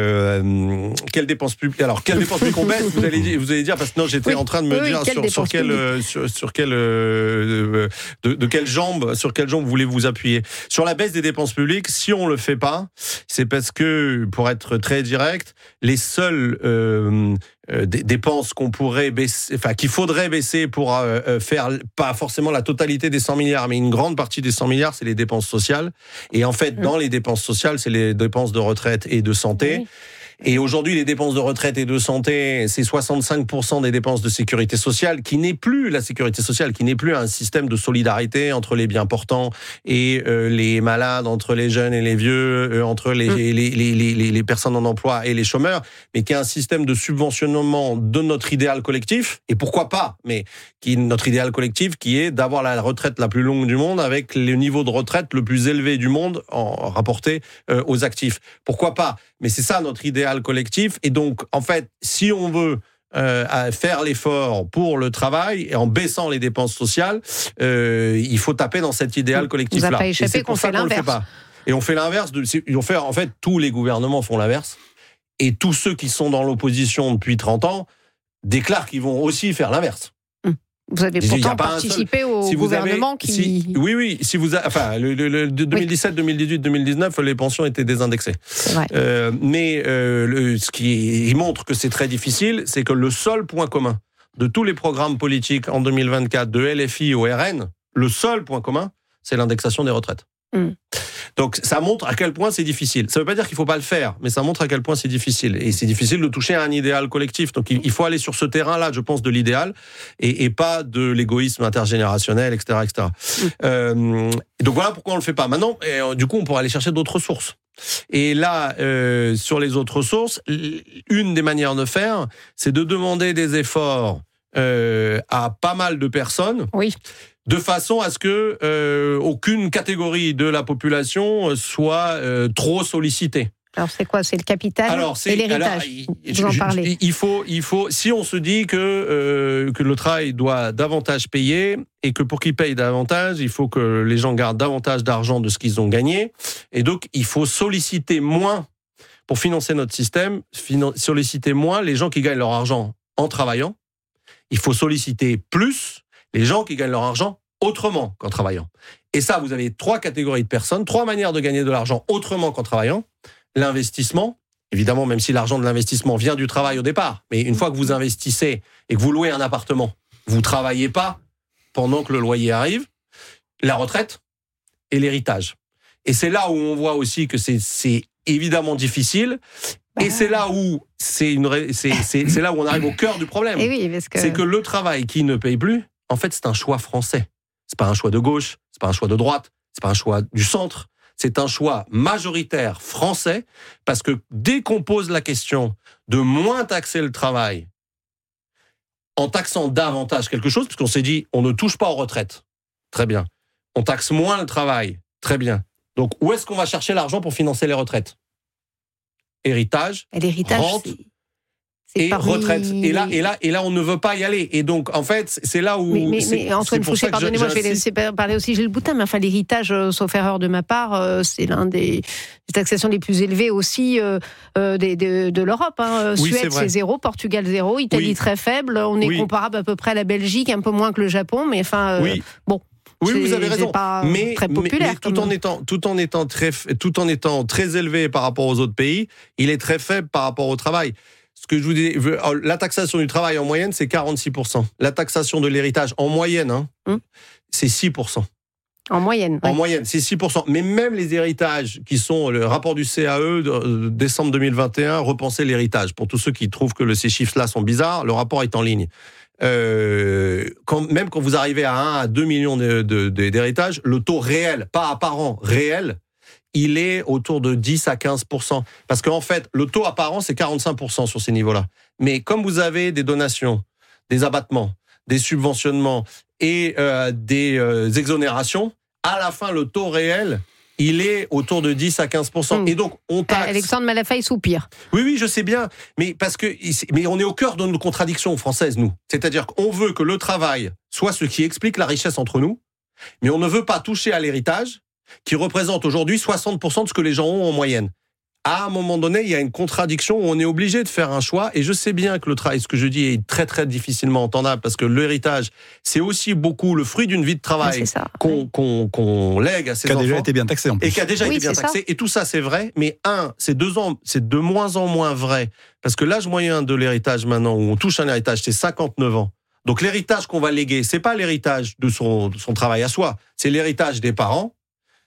euh, Quelles dépenses publiques Alors, quelles dépenses publiques on baisse vous allez, vous allez dire, parce que non, j'étais oui, en train de me oui, dire oui, sur, sur, quelle, euh, sur, sur quelle, euh, de, de quelle jambe, sur quelle jambe voulez-vous vous appuyer. Sur la baisse des dépenses publiques, si on le fait pas, c'est parce que, pour être très direct, les seuls... Euh, Euh, des dépenses qu'on pourrait baisser, enfin qu'il faudrait baisser pour euh, faire pas forcément la totalité des cent milliards, mais une grande partie des cent milliards, c'est les dépenses sociales. Et en fait, mmh. dans les dépenses sociales, c'est les dépenses de retraite et de santé. Mmh. Et aujourd'hui, les dépenses de retraite et de santé, c'est soixante-cinq pour cent des dépenses de sécurité sociale, qui n'est plus la sécurité sociale, qui n'est plus un système de solidarité entre les bien portants et euh, les malades, entre les jeunes et les vieux, euh, entre les, mmh. les, les, les, les personnes en emploi et les chômeurs, mais qui est un système de subventionnement de notre idéal collectif, et pourquoi pas, mais qui est notre idéal collectif, qui est d'avoir la retraite la plus longue du monde, avec le niveau de retraite le plus élevé du monde en rapporté euh, aux actifs. Pourquoi pas? Mais c'est ça notre idéal collectif. Et donc, en fait, si on veut euh, à faire l'effort pour le travail et en baissant les dépenses sociales, euh, il faut taper dans cet idéal collectif-là. Vous avez pas échappé qu'on fait l'inverse. Pas. Et on fait l'inverse. De, on fait, en fait, tous les gouvernements font l'inverse. Et tous ceux qui sont dans l'opposition depuis trente ans déclarent qu'ils vont aussi faire l'inverse. Vous avez pourtant participé au si gouvernement avez, qui... Si, oui, oui. Si vous a, enfin, le, le, le deux mille dix-sept, deux mille dix-huit, deux mille dix-neuf, les pensions étaient désindexées. C'est vrai. Euh, mais euh, le, ce qui il montre que c'est très difficile, c'est que le seul point commun de tous les programmes politiques en deux mille vingt-quatre, de L F I au R N, le seul point commun, c'est l'indexation des retraites. Mm. Donc ça montre à quel point c'est difficile. Ça ne veut pas dire qu'il ne faut pas le faire, mais ça montre à quel point c'est difficile. Et c'est difficile de toucher à un idéal collectif. Donc il faut aller sur ce terrain-là, je pense, de l'idéal, et, et pas de l'égoïsme intergénérationnel, et cetera, et cetera. Mm. Euh, donc voilà pourquoi on ne le fait pas. Maintenant, et, du coup, on pourra aller chercher d'autres ressources. Et là, euh, sur les autres ressources, une des manières de faire, c'est de demander des efforts euh, à pas mal de personnes. Oui. De façon à ce que euh, aucune catégorie de la population soit euh, trop sollicitée. Alors c'est quoi? C'est le capital alors, c'est, et l'héritage. Alors, Vous en parlez. Il faut, il faut. Si on se dit que euh, que le travail doit davantage payer et que pour qu'il paye davantage, il faut que les gens gardent davantage d'argent de ce qu'ils ont gagné, et donc il faut solliciter moins pour financer notre système, finan- solliciter moins les gens qui gagnent leur argent en travaillant. Il faut solliciter plus les gens qui gagnent leur argent autrement qu'en travaillant. Et ça, vous avez trois catégories de personnes, trois manières de gagner de l'argent autrement qu'en travaillant. L'investissement, évidemment, même si l'argent de l'investissement vient du travail au départ, mais une fois que vous investissez et que vous louez un appartement, vous ne travaillez pas pendant que le loyer arrive. La retraite, et l'héritage. Et c'est là où on voit aussi que c'est, c'est évidemment difficile. Et c'est là où c'est une, c'est, c'est, c'est là où on arrive au cœur du problème. Et oui, parce que... C'est que le travail qui ne paye plus, en fait, c'est un choix français. C'est pas un choix de gauche, c'est pas un choix de droite, c'est pas un choix du centre. C'est un choix majoritaire français, parce que dès qu'on pose la question de moins taxer le travail, en taxant davantage quelque chose, parce qu'on s'est dit, on ne touche pas aux retraites. Très bien. On taxe moins le travail. Très bien. Donc, où est-ce qu'on va chercher l'argent pour financer les retraites ? Héritage, et l'héritage, rente c'est, c'est et parmi... retraite. Et là, et, là, et là, on ne veut pas y aller. Et donc, en fait, c'est là où... Mais, mais, c'est, mais Antoine c'est Fouché, pardonnez-moi, je vais laisser parler aussi Gilles Boutin, mais enfin, l'héritage, euh, sauf erreur de ma part, euh, c'est l'un des, des taxations les plus élevées aussi euh, euh, des, de, de l'Europe. Hein. Oui, Suède, c'est, c'est zéro, Portugal, zéro, Italie, oui. très faible. On est oui. comparable à peu près à la Belgique, un peu moins que le Japon, mais enfin, euh, oui. bon... Oui, c'est, vous avez raison. Pas mais, très populaire, mais, mais tout en étant, tout en étant très, tout en étant très élevé par rapport aux autres pays, il est très faible par rapport au travail. Ce que je vous dis, la taxation du travail en moyenne, c'est quarante-six pour cent. La taxation de l'héritage en moyenne, hein, hum. c'est six pour cent. En moyenne. En ouais. moyenne, c'est six pour cent. Mais même les héritages qui sont le rapport du C A E de décembre deux mille vingt et un, repenser l'héritage. Pour tous ceux qui trouvent que ces chiffres-là sont bizarres, le rapport est en ligne. Euh, quand, même quand vous arrivez à un à deux millions de, de, de, d'héritage, le taux réel, pas apparent, réel, il est autour de dix à quinze pour cent. Parce qu'en fait, le taux apparent, c'est quarante-cinq pour cent sur ces niveaux-là. Mais comme vous avez des donations, des abattements, des subventionnements et euh, des euh, exonérations, à la fin, le taux réel, il est autour de dix à quinze pour cent. Mmh. Et donc, on taxe... Alexandre Malafaille soupire. Oui, oui, je sais bien. Mais, parce que, mais on est au cœur de nos contradictions françaises, nous. C'est-à-dire qu'on veut que le travail soit ce qui explique la richesse entre nous, mais on ne veut pas toucher à l'héritage, qui représente aujourd'hui soixante pour cent de ce que les gens ont en moyenne. À un moment donné, il y a une contradiction où on est obligé de faire un choix. Et je sais bien que le travail, ce que je dis, est très, très difficilement entendable, parce que l'héritage, c'est aussi beaucoup le fruit d'une vie de travail ça, qu'on, oui. qu'on, qu'on lègue à ses enfants. Qui a enfants. déjà été bien taxé, en plus. Et qui a déjà oui, été bien taxé. Ça. Et tout ça, c'est vrai. Mais un, c'est, deux ans, c'est de moins en moins vrai. Parce que l'âge moyen de l'héritage maintenant, où on touche un héritage, c'est cinquante-neuf ans. Donc l'héritage qu'on va léguer, c'est pas l'héritage de son, de son travail à soi. C'est l'héritage des parents.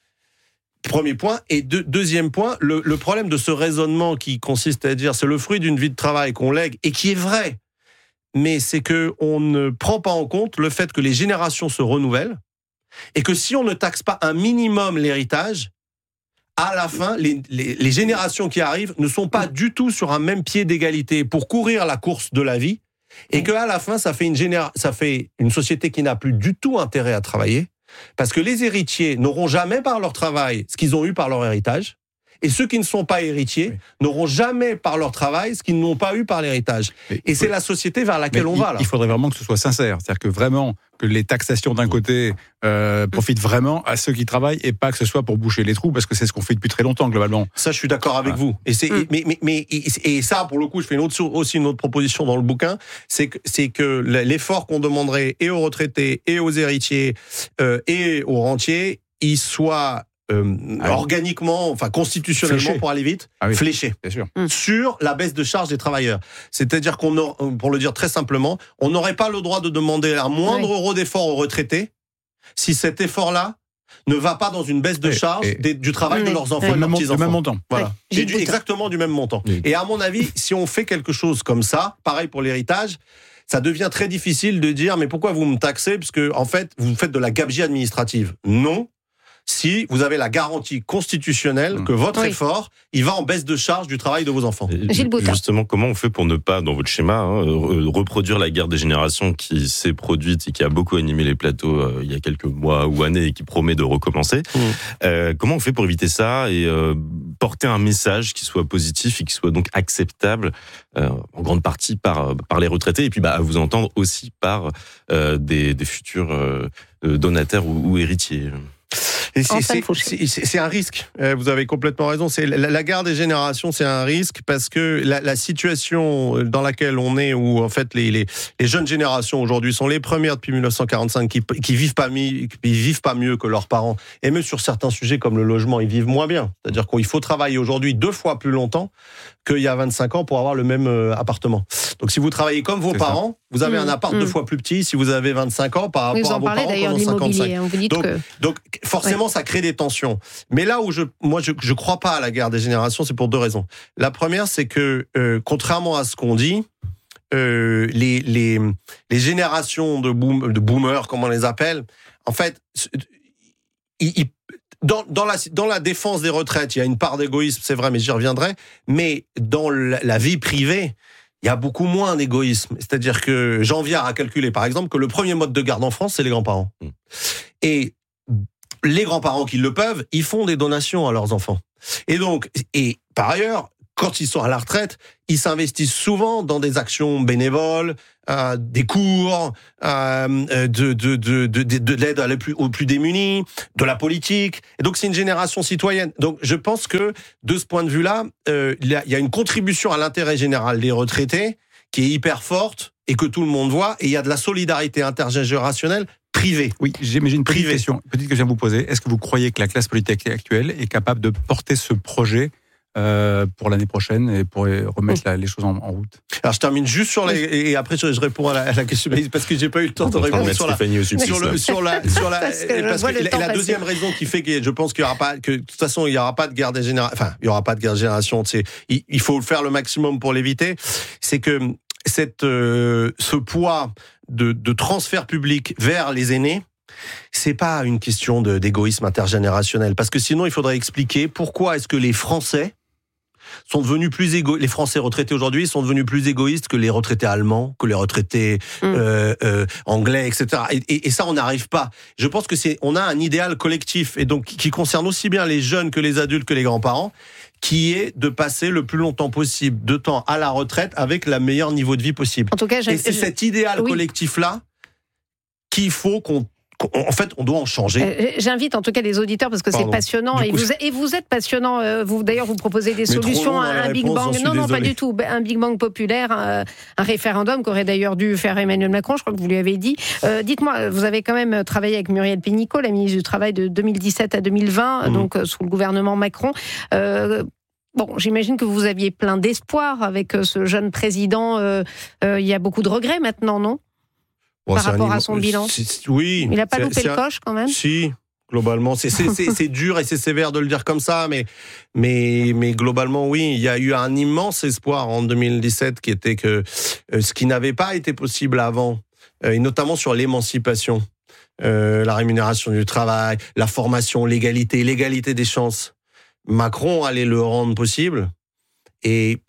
Premier point. Et deux, deuxième point, le, le problème de ce raisonnement qui consiste à dire c'est le fruit d'une vie de travail qu'on lègue et qui est vrai, mais c'est que on ne prend pas en compte le fait que les générations se renouvellent et que si on ne taxe pas un minimum l'héritage, à la fin, les, les, les générations qui arrivent ne sont pas du tout sur un même pied d'égalité pour courir la course de la vie et qu'à la fin, ça fait une généra- ça fait une société qui n'a plus du tout intérêt à travailler. Parce que les héritiers n'auront jamais par leur travail ce qu'ils ont eu par leur héritage. Et ceux qui ne sont pas héritiers oui. n'auront jamais par leur travail ce qu'ils n'ont pas eu par l'héritage. Mais, et c'est oui. la société vers laquelle Mais on il, va là. Il faudrait vraiment que ce soit sincère. C'est-à-dire que vraiment, que les taxations d'un côté euh, profitent vraiment à ceux qui travaillent et pas que ce soit pour boucher les trous, parce que c'est ce qu'on fait depuis très longtemps globalement. Ça, je suis d'accord avec ah. vous. Et, c'est, mm. mais, mais, mais, et ça, pour le coup, je fais une autre, aussi une autre proposition dans le bouquin, c'est que, c'est que l'effort qu'on demanderait et aux retraités, et aux héritiers, euh, et aux rentiers, il soit... Euh, ah oui. organiquement, enfin constitutionnellement fléché. Pour aller vite, ah oui. fléché bien sûr. Sur la baisse de charge des travailleurs. C'est-à-dire qu'on, a, pour le dire très simplement, on n'aurait pas le droit de demander un moindre oui. euro d'effort aux retraités si cet effort-là ne va pas dans une baisse de charge et, et, des, du travail oui. de leurs enfants et de leurs petits-enfants. Du même montant. Voilà. Oui. Et du, exactement du même montant. Oui. Et à mon avis, si on fait quelque chose comme ça, pareil pour l'héritage, ça devient très difficile de dire mais pourquoi vous me taxez parce que en fait vous faites de la gabegie administrative. Non. Si vous avez la garantie constitutionnelle que votre oui. effort, il va en baisse de charge du travail de vos enfants. Gilles Boutin. Justement, comment on fait pour ne pas, dans votre schéma, hein, reproduire la guerre des générations qui s'est produite et qui a beaucoup animé les plateaux euh, il y a quelques mois ou années et qui promet de recommencer mmh. euh, Comment on fait pour éviter ça et euh, porter un message qui soit positif et qui soit donc acceptable euh, en grande partie par, par les retraités et puis bah, à vous entendre aussi par euh, des, des futurs euh, donataires ou, ou héritiers? Et c'est, c'est, c'est, c'est un risque. Vous avez complètement raison. C'est la, la guerre des générations, c'est un risque parce que la, la situation dans laquelle on est, où en fait les, les, les jeunes générations aujourd'hui sont les premières depuis dix-neuf cent quarante-cinq qui, qui vivent pas mi, qui vivent pas mieux que leurs parents. Et même sur certains sujets comme le logement, ils vivent moins bien. C'est-à-dire qu'il faut travailler aujourd'hui deux fois plus longtemps qu'il y a vingt-cinq ans pour avoir le même appartement. Donc si vous travaillez comme vos c'est parents, ça. Vous avez mmh, un appart mmh. deux fois plus petit si vous avez vingt-cinq ans par rapport vous à vos parents d'ailleurs pendant cinquante-cinq. Hein, vous dites donc, que... donc forcément, effectivement, ça crée des tensions. Mais là où je, moi, je, je crois pas à la guerre des générations, c'est pour deux raisons. La première, c'est que, euh, contrairement à ce qu'on dit, euh, les, les, les générations de, boom, de boomers, comme on les appelle, en fait, ils, ils, dans, dans, la, dans la défense des retraites, il y a une part d'égoïsme, c'est vrai, mais j'y reviendrai. Mais dans la, la vie privée, il y a beaucoup moins d'égoïsme. C'est-à-dire que Jean Viard a calculé, par exemple, que le premier mode de garde en France, c'est les grands-parents. Mmh. Et les grands-parents qui le peuvent, ils font des donations à leurs enfants. Et donc, et par ailleurs, quand ils sont à la retraite, ils s'investissent souvent dans des actions bénévoles, euh, des cours, euh, de, de, de, de, de l'aide aux plus démunis, de la politique. Et donc, c'est une génération citoyenne. Donc, je pense que, de ce point de vue-là, euh, il y a une contribution à l'intérêt général des retraités qui est hyper forte et que tout le monde voit. Et il y a de la solidarité intergénérationnelle privée. Oui, j'ai, mais j'ai une petite Privé. question, une petite question à vous poser. Est-ce que vous croyez que la classe politique actuelle est capable de porter ce projet Euh, pour l'année prochaine et pour remettre la, les choses en, en route? Alors je termine juste sur les et après je, je réponds à la, à la question parce que j'ai pas eu le temps de répondre sur la, sur, le, sur la sur la parce que, parce que la, la deuxième raison qui fait que je pense qu'il y aura pas que de toute façon il y aura pas de guerre des générations, enfin il y aura pas de guerre des générations, c'est il, il faut faire le maximum pour l'éviter, c'est que cette euh, ce poids de, de transfert public vers les aînés, c'est pas une question de, d'égoïsme intergénérationnel, parce que sinon il faudrait expliquer pourquoi est-ce que les Français sont devenus plus égo... les Français retraités aujourd'hui sont devenus plus égoïstes que les retraités allemands, que les retraités mmh. euh, euh, anglais, et cetera. Et, et, et ça, on n'arrive pas. Je pense que c'est, on a un idéal collectif et donc qui concerne aussi bien les jeunes que les adultes que les grands-parents, qui est de passer le plus longtemps possible de temps à la retraite avec le meilleur niveau de vie possible. En tout cas, et c'est je... cet idéal oui. collectif-là qu'il faut qu'on En fait, on doit en changer. Euh, j'invite en tout cas les auditeurs parce que Pardon. c'est passionnant et, coup, vous, et vous êtes passionnant. Euh, vous d'ailleurs vous proposez des solutions à un Big Bang. Non, non, pas du tout. Un Big Bang populaire, un, un référendum qu'aurait d'ailleurs dû faire Emmanuel Macron. Je crois que vous lui avez dit. Euh, dites-moi, vous avez quand même travaillé avec Muriel Pénicaud, la ministre du Travail de deux mille dix-sept à deux mille vingt, mmh. donc euh, sous le gouvernement Macron. Euh, Bon, j'imagine que vous aviez plein d'espoir avec ce jeune président. Euh, euh, il y a beaucoup de regrets maintenant, non ? Bon, par rapport à son bilan. C'est, oui. Il n'a pas loupé le coche quand même. Si, globalement, c'est, c'est, c'est, c'est dur et c'est sévère de le dire comme ça, mais, mais, mais globalement, oui, il y a eu un immense espoir en deux mille dix-sept qui était que euh, ce qui n'avait pas été possible avant, euh, et notamment sur l'émancipation, euh, la rémunération du travail, la formation, l'égalité, l'égalité des chances, Macron allait le rendre possible. Et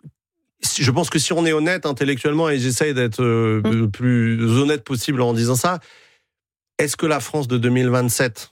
je pense que si on est honnête intellectuellement, et j'essaye d'être euh, mmh. le plus honnête possible en disant ça, est-ce que la France de deux mille vingt-sept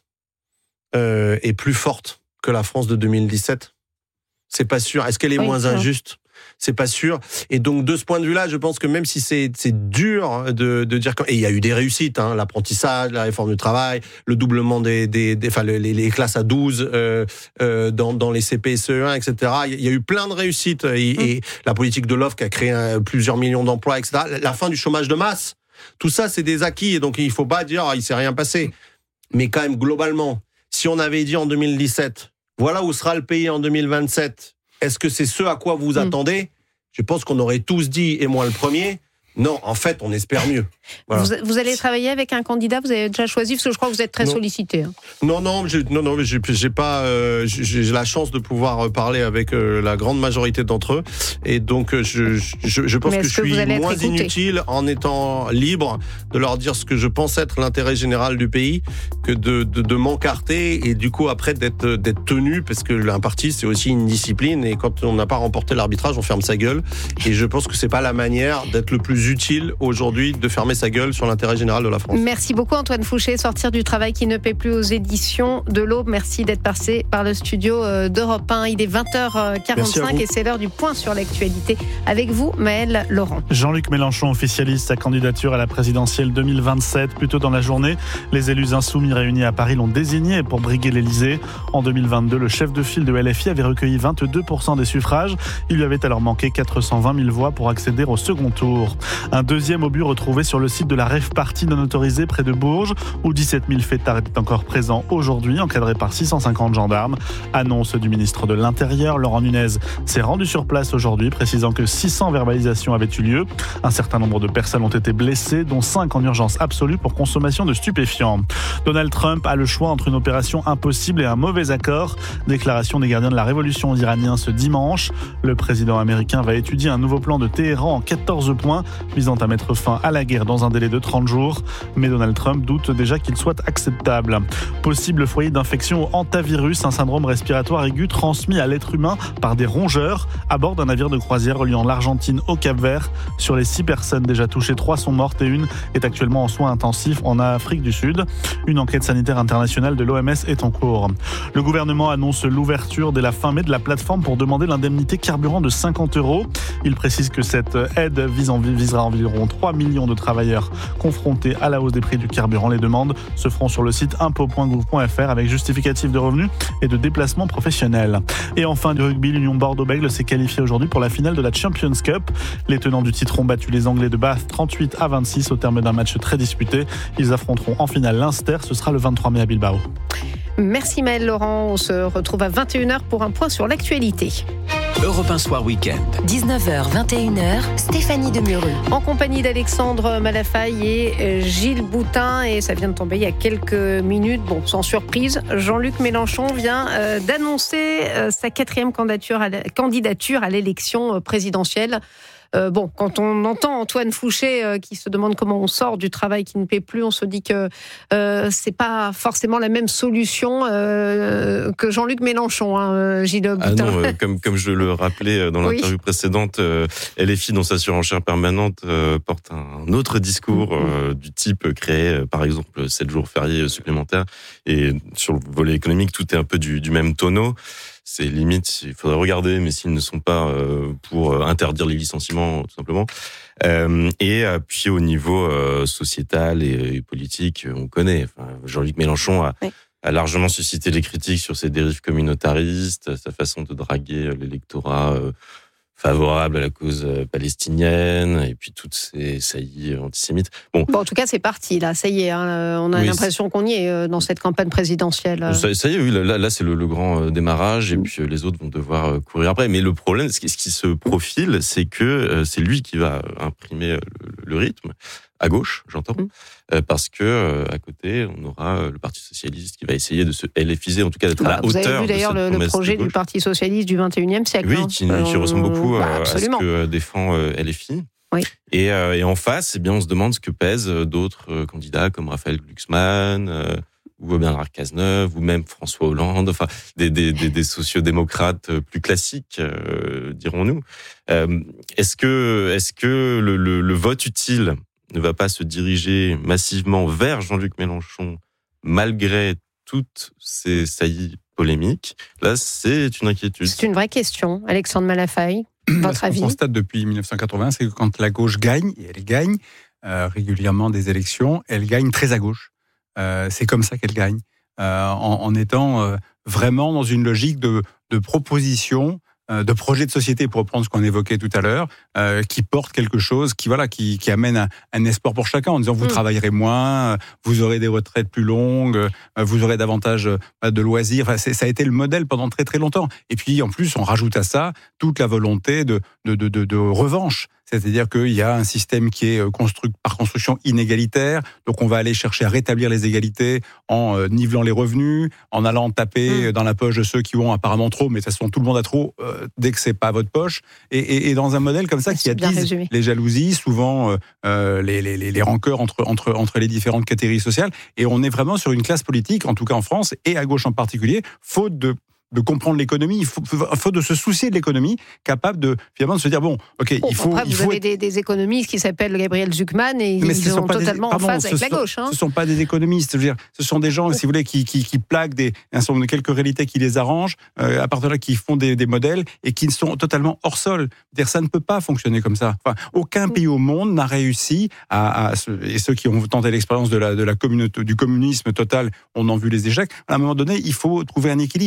euh, est plus forte que la France de deux mille dix-sept ? C'est pas sûr. Est-ce qu'elle est oui, moins c'est injuste ? C'est pas sûr. Et donc, de ce point de vue-là, je pense que même si c'est, c'est dur de, de dire... Et il y a eu des réussites, hein, l'apprentissage, la réforme du travail, le doublement des... des, des enfin, les, les classes à douze euh, euh, dans, dans les C P et C E un, et cetera. Il y a eu plein de réussites. Et, mmh. et la politique de l'offre qui a créé un, plusieurs millions d'emplois, et cetera. La fin du chômage de masse. Tout ça, c'est des acquis. Et donc, il faut pas dire, ah, il s'est rien passé. Mais quand même, globalement, si on avait dit en deux mille dix-sept, voilà où sera le pays en deux mille vingt-sept, est-ce que c'est ce à quoi vous vous attendez ? mmh. Je pense qu'on aurait tous dit, et moi le premier, non, en fait, on espère mieux. Voilà. Vous, vous allez travailler avec un candidat, vous avez déjà choisi, parce que je crois que vous êtes très non. sollicité. Hein. Non, non, j'ai, non, non, j'ai, j'ai pas, euh, j'ai, j'ai la chance de pouvoir parler avec euh, la grande majorité d'entre eux, et donc je, je, je pense que je suis que moins inutile en étant libre de leur dire ce que je pense être l'intérêt général du pays, que de, de, de m'encarter et du coup après d'être, d'être tenu, parce que un parti c'est aussi une discipline, et quand on n'a pas remporté l'arbitrage, on ferme sa gueule, et je pense que c'est pas la manière d'être le plus utile aujourd'hui, de fermer sa gueule sur l'intérêt général de la France. Merci beaucoup Antoine Fouché, Sortir du travail qui ne paie plus aux éditions de l'Aube. Merci d'être passé par le studio d'Europe un. Il est vingt heures quarante-cinq et c'est l'heure du point sur l'actualité. Avec vous, Maëlle Laurent. Jean-Luc Mélenchon officialise sa candidature à la présidentielle deux mille vingt-sept. Plus tôt dans la journée, les élus insoumis réunis à Paris l'ont désigné pour briguer l'Élysée. En deux mille vingt-deux, le chef de file de L F I avait recueilli vingt-deux pour cent des suffrages. Il lui avait alors manqué quatre cent vingt mille voix pour accéder au second tour. Un deuxième obus retrouvé sur le site de la rave party non autorisée près de Bourges, où dix-sept mille fêtards étaient encore présents aujourd'hui, encadrés par six cent cinquante gendarmes. Annonce du ministre de l'Intérieur, Laurent Nunez, s'est rendu sur place aujourd'hui, précisant que six cents verbalisations avaient eu lieu. Un certain nombre de personnes ont été blessées, dont cinq en urgence absolue pour consommation de stupéfiants. Donald Trump a le choix entre une opération impossible et un mauvais accord. Déclaration des gardiens de la révolution iranienne ce dimanche. Le président américain va étudier un nouveau plan de Téhéran en quatorze points, visant à mettre fin à la guerre dans un délai de trente jours. Mais Donald Trump doute déjà qu'il soit acceptable. Possible foyer d'infection au hantavirus, un syndrome respiratoire aigu transmis à l'être humain par des rongeurs à bord d'un navire de croisière reliant l'Argentine au Cap-Vert. Sur les six personnes déjà touchées, trois sont mortes et une est actuellement en soins intensifs en Afrique du Sud. Une enquête sanitaire internationale de l'O M S est en cours. Le gouvernement annonce l'ouverture dès la fin mai de la plateforme pour demander l'indemnité carburant de cinquante euros. Il précise que cette aide visera environ trois millions de travailleurs confrontés à la hausse des prix du carburant. Les demandes se feront sur le site impôt point gouv point f r avec justificatif de revenus et de déplacement professionnel. Et enfin du rugby, l'Union Bordeaux-Bègles s'est qualifiée aujourd'hui pour la finale de la Champions Cup. Les tenants du titre ont battu les Anglais de Bath trente-huit à vingt-six au terme d'un match très disputé. Ils affronteront en finale l'Inster, ce sera le vingt-trois mai à Bilbao. Merci Maëlle Laurent, on se retrouve à vingt et une heures pour un point sur l'actualité. Europe un Soir Week-end. dix-neuf heures, vingt et une heures, Stéphanie Demureux. En compagnie d'Alexandre Malafaille et Gilles Boutin, et ça vient de tomber il y a quelques minutes. Bon, sans surprise, Jean-Luc Mélenchon vient euh, d'annoncer euh, sa quatrième candidature à, la, candidature à l'élection présidentielle. Euh, bon, quand on entend Antoine Fouché euh, qui se demande comment on sort du travail qui ne paie plus, on se dit que euh, c'est pas forcément la même solution euh, que Jean-Luc Mélenchon, hein, Gilles Boutin. Ah non, euh, comme comme je le rappelais dans l'interview oui. précédente, euh, L F I dans sa surenchère permanente euh, porte un autre discours euh, du type créer euh, par exemple sept jours fériés supplémentaires, et sur le volet économique tout est un peu du, du même tonneau. C'est limite, il faudrait regarder, mais s'ils ne sont pas euh, pour interdire les licenciements, tout simplement. Euh, et puis au niveau euh, sociétal et, et politique, on connaît. Enfin, Jean-Luc Mélenchon a, oui. a largement suscité les critiques sur ses dérives communautaristes, sa façon de draguer l'électorat euh, favorable à la cause palestinienne, et puis toutes ces saillies antisémites. Bon, bon en tout cas, c'est parti, là, ça y est, hein, on a oui, l'impression qu'on y est dans cette campagne présidentielle. Ça, ça y est, oui, là, là c'est le, le grand démarrage, et puis les autres vont devoir courir après. Mais le problème, ce qui, ce qui se profile, c'est que c'est lui qui va imprimer le, le rythme, à gauche, j'entends, mmh. parce que à côté, on aura le Parti Socialiste qui va essayer de se LFiser, en tout cas d'être bah, à la vous hauteur. Vous avez vu d'ailleurs le, le projet du Parti Socialiste du vingt et unième siècle. Oui, qui, hein, qui ressemble beaucoup bah, à ce que défend L F I. Oui. Et, et en face, eh bien, on se demande ce que pèsent d'autres candidats comme Raphaël Glucksmann, euh, ou Bernard Cazeneuve, ou même François Hollande, enfin des, des, des, des sociodémocrates plus classiques, euh, dirons-nous. Euh, est-ce que, est-ce que le, le, le vote utile ne va pas se diriger massivement vers Jean-Luc Mélenchon, malgré toutes ces saillies polémiques? Là, c'est une inquiétude. C'est une vraie question. Alexandre Malafaille, votre avis? Ce qu'on constate depuis dix-neuf cent quatre-vingts, c'est que quand la gauche gagne, et elle gagne euh, régulièrement des élections, elle gagne très à gauche. Euh, c'est comme ça qu'elle gagne, euh, en, en étant euh, vraiment dans une logique de, de proposition, de projets de société, pour reprendre ce qu'on évoquait tout à l'heure, euh, qui portent quelque chose, qui voilà, qui, qui amène un, un espoir pour chacun, en disant vous mmh. travaillerez moins, vous aurez des retraites plus longues, vous aurez davantage de loisirs. Enfin, c'est, ça a été le modèle pendant très très longtemps. Et puis en plus, on rajoute à ça toute la volonté de de de, de, de revanche. C'est-à-dire qu'il y a un système qui est construit par construction inégalitaire, donc on va aller chercher à rétablir les égalités en nivelant les revenus, en allant taper mmh. dans la poche de ceux qui ont apparemment trop, mais de toute façon tout le monde a trop euh, dès que c'est pas votre poche, et, et, et dans un modèle comme ça qui attise les jalousies, souvent euh, les, les, les rancœurs entre, entre, entre les différentes catégories sociales, et on est vraiment sur une classe politique, en tout cas en France, et à gauche en particulier, faute de de comprendre l'économie, il faut, faut de se soucier de l'économie, capable de finalement de se dire bon, ok, bon, il faut. Après, il vous faut avez être... des, des économistes qui s'appellent Gabriel Zucman et mais ils sont totalement des... Pardon, en phase avec sont, la gauche. Hein. Ce sont pas des économistes, je veux dire, ce sont des gens, si vous voulez, qui qui, qui plaquent des un certain nombre de quelques réalités qui les arrangent, euh, à partir de là, qui font des, des modèles et qui sont totalement hors sol. Dire ça ne peut pas fonctionner comme ça. Enfin, aucun pays au monde n'a réussi à, à et ceux qui ont tenté l'expérience de la de la communauté du communisme total, on en vu les échecs. À un moment donné, il faut trouver un équilibre. C'est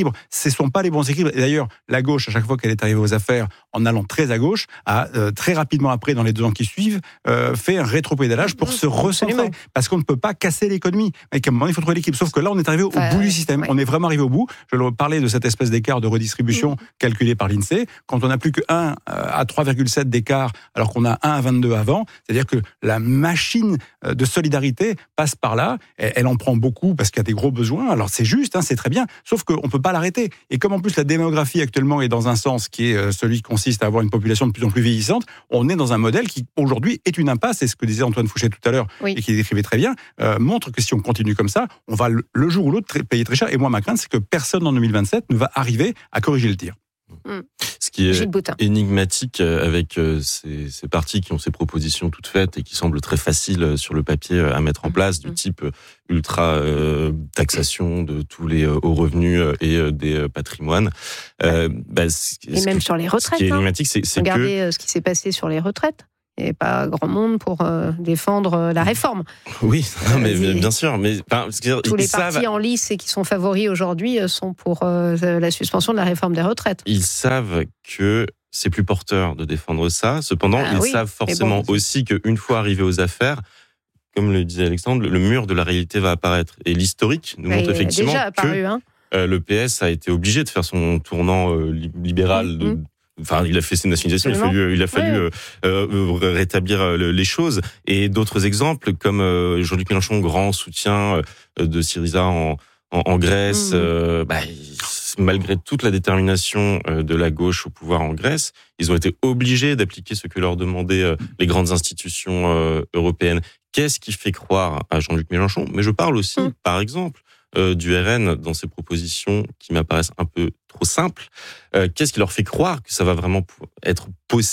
ne sont pas les bons équilibres. Et d'ailleurs, la gauche, à chaque fois qu'elle est arrivée aux affaires, en allant très à gauche, a euh, très rapidement après, dans les deux ans qui suivent, euh, fait un rétropédalage pour mmh, se recentrer. Absolument. Parce qu'on ne peut pas casser l'économie. Et qu'à un moment, il faut trouver l'équilibre. Sauf que là, on est arrivé au enfin, bout du système. Ouais. On est vraiment arrivé au bout. Je leur parlais de cette espèce d'écart de redistribution mmh. calculé par l'INSEE. Quand on n'a plus que un à trois virgule sept d'écart, alors qu'on a un à vingt-deux avant, c'est-à-dire que la machine de solidarité passe par là. Elle en prend beaucoup parce qu'il y a des gros besoins. Alors c'est juste, hein, c'est très bien. Sauf qu'on ne peut pas l'arrêter. Et comme en plus la démographie actuellement est dans un sens qui est celui qui consiste à avoir une population de plus en plus vieillissante, on est dans un modèle qui aujourd'hui est une impasse. Et ce que disait Antoine Fouché tout à l'heure, oui. et qui décrivait très bien, euh, montre que si on continue comme ça, on va le jour ou l'autre payer très cher. Et moi, ma crainte, c'est que personne en deux mille vingt-sept ne va arriver à corriger le tir. Mmh. Ce qui est énigmatique avec ces, ces partis qui ont ces propositions toutes faites et qui semblent très faciles sur le papier à mettre en place, du type ultra euh, taxation de tous les hauts revenus et des patrimoines. Euh, bah, et même que, sur les retraites. Ce qui est énigmatique, c'est, c'est Regardez que... ce qui s'est passé sur les retraites. Il n'y avait pas grand monde pour euh, défendre euh, la réforme. Oui, non, mais euh, bien sûr. Mais, enfin, parce que, tous les savent... partis en lice et qui sont favoris aujourd'hui euh, sont pour euh, la suspension de la réforme des retraites. Ils savent que c'est plus porteur de défendre ça. Cependant, ah, ils oui, savent forcément bon. aussi qu'une fois arrivés aux affaires, comme le disait Alexandre, le mur de la réalité va apparaître. Et l'historique nous montre effectivement déjà apparu, que hein. euh, le P S a été obligé de faire son tournant euh, libéral mmh, de, mmh. Enfin, il a fait ses nationalisations, il a fallu, il a fallu ouais. euh, euh, rétablir euh, les choses. Et d'autres exemples, comme euh, Jean-Luc Mélenchon, grand soutien euh, de Syriza en, en, en Grèce, mmh. euh, bah, malgré toute la détermination euh, de la gauche au pouvoir en Grèce, ils ont été obligés d'appliquer ce que leur demandaient euh, les grandes institutions euh, européennes. Qu'est-ce qui fait croire à Jean-Luc Mélenchon ? Mais je parle aussi, mmh. par exemple, euh, du R N dans ses propositions qui m'apparaissent un peu trop simples. Euh, qu'est-ce qui leur fait croire que ça va vraiment être possible ?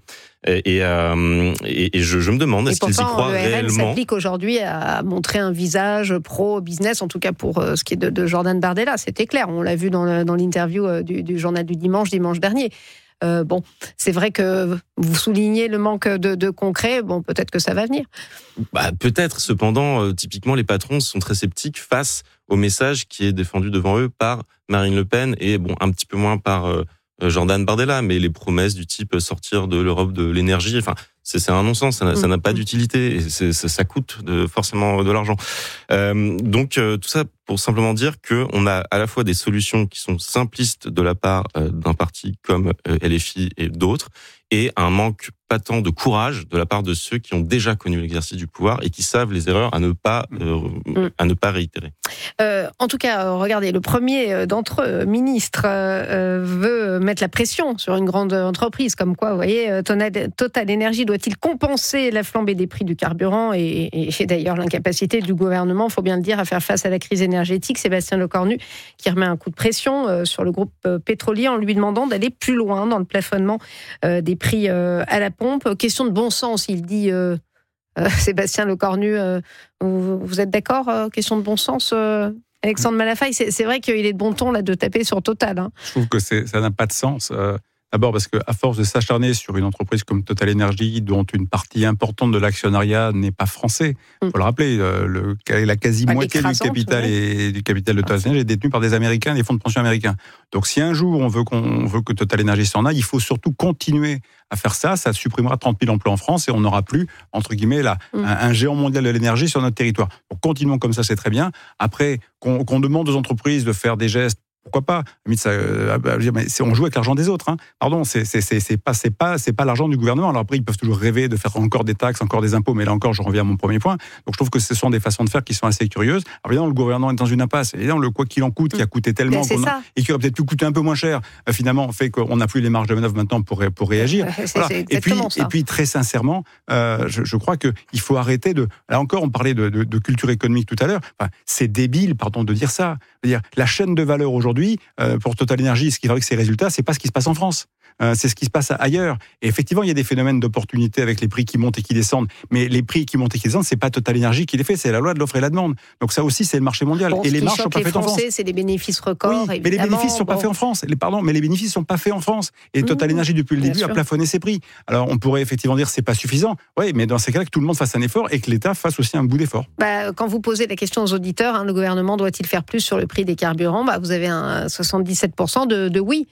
Et, et, euh, et, et je, je me demande, est-ce qu'ils y croient le R N réellement ? S'applique aujourd'hui à montrer un visage pro-business, en tout cas pour ce qui est de, de Jordan Bardella. C'était clair, on l'a vu dans, le, dans l'interview du, du journal du dimanche, dimanche dernier. Euh, bon, c'est vrai que vous soulignez le manque de, de concret. Bon, peut-être que ça va venir. Bah, peut-être. Cependant, euh, typiquement, les patrons sont très sceptiques face au message qui est défendu devant eux par Marine Le Pen et bon, un petit peu moins par euh, Jordan Bardella. Mais les promesses du type sortir de l'Europe de l'énergie, enfin, c'est, c'est un non-sens. Ça n'a, ça n'a pas d'utilité et c'est, ça, ça coûte de, forcément de l'argent. Euh, donc, euh, tout ça pour simplement dire que on a à la fois des solutions qui sont simplistes de la part euh, d'un parti comme euh, L F I et d'autres, et un manque patent de courage de la part de ceux qui ont déjà connu l'exercice du pouvoir et qui savent les erreurs à ne pas euh, mmh. à ne pas réitérer. Euh, en tout cas, regardez, le premier d'entre eux, ministre, euh, veut mettre la pression sur une grande entreprise, comme quoi, vous voyez, Total Énergie doit-il compenser la flambée des prix du carburant et, et, et d'ailleurs l'incapacité du gouvernement, il faut bien le dire, à faire face à la crise énergétique. Sébastien Lecornu qui remet un coup de pression euh, sur le groupe euh, pétrolier en lui demandant d'aller plus loin dans le plafonnement euh, des prix euh, à la pompe. Question de bon sens, il dit euh, euh, Sébastien Lecornu. Euh, vous, vous êtes d'accord euh, Question de bon sens euh, Alexandre Malafaille, c'est, c'est vrai qu'il est de bon ton là, de taper sur Total. Hein. Je trouve que c'est, ça n'a pas de sens. Euh, d'abord parce qu'à force de s'acharner sur une entreprise comme Total Énergie, dont une partie importante de l'actionnariat n'est pas français, il mmh. faut le rappeler, euh, le, la quasi-moitié du capital, et, du capital de Total Énergie est détenu par des Américains, des fonds de pension américains. Donc si un jour on veut, qu'on, on veut que Total Énergie s'en aille, il faut surtout continuer à faire ça. Ça supprimera trente mille emplois en France et on n'aura plus, entre guillemets, là, mmh. un, un géant mondial de l'énergie sur notre territoire. Donc continuons comme ça, c'est très bien. Après, qu'on, qu'on demande aux entreprises de faire des gestes, pourquoi pas ? Mais ça, euh, mais c'est, on joue avec l'argent des autres. Hein. Pardon, c'est, c'est, c'est, c'est pas, c'est pas, c'est pas l'argent du gouvernement. Alors après, ils peuvent toujours rêver de faire encore des taxes, encore des impôts. Mais là encore, je reviens à mon premier point. Donc je trouve que ce sont des façons de faire qui sont assez curieuses. Alors évidemment, le gouvernement est dans une impasse. Évidemment, le quoi qu'il en coûte, qui a coûté tellement qu'on a, et qui aurait peut-être pu coûter un peu moins cher, euh, finalement, fait qu'on n'a plus les marges de manœuvre maintenant pour pour réagir. C'est, voilà. c'est et puis, ça. et puis très sincèrement, euh, je, je crois que il faut arrêter de. Là encore, on parlait de, de, de culture économique tout à l'heure. Enfin, c'est débile, pardon, de dire ça. C'est-à-dire la chaîne de valeur aujourd'hui. Euh, pour Total Énergie, ce qui fabrique ces résultats, c'est pas ce qui se passe en France. Euh, c'est ce qui se passe ailleurs. Et effectivement, il y a des phénomènes d'opportunité avec les prix qui montent et qui descendent. Mais les prix qui montent et qui descendent, c'est pas Total Énergie qui les fait, c'est la loi de l'offre et la demande. Donc ça aussi, c'est le marché mondial. Bon, et les marges sont pas faites en France. Français, c'est des bénéfices records. Oui, mais les bénéfices sont bon. pas faits en France. Les, pardon, mais les bénéfices sont pas faits en France. Et Total Énergie, depuis le Bien début, sûr. a plafonné ses prix. Alors, on pourrait effectivement dire que c'est pas suffisant. Oui, mais dans ces cas-là, que tout le monde fasse un effort et que l'État fasse aussi un bout d'effort. Bah, quand vous posez la question aux auditeurs, hein, le gouvernement doit-il faire plus sur le prix des carburants, bah, vous avez un soixante-dix-sept pour cent de, de oui.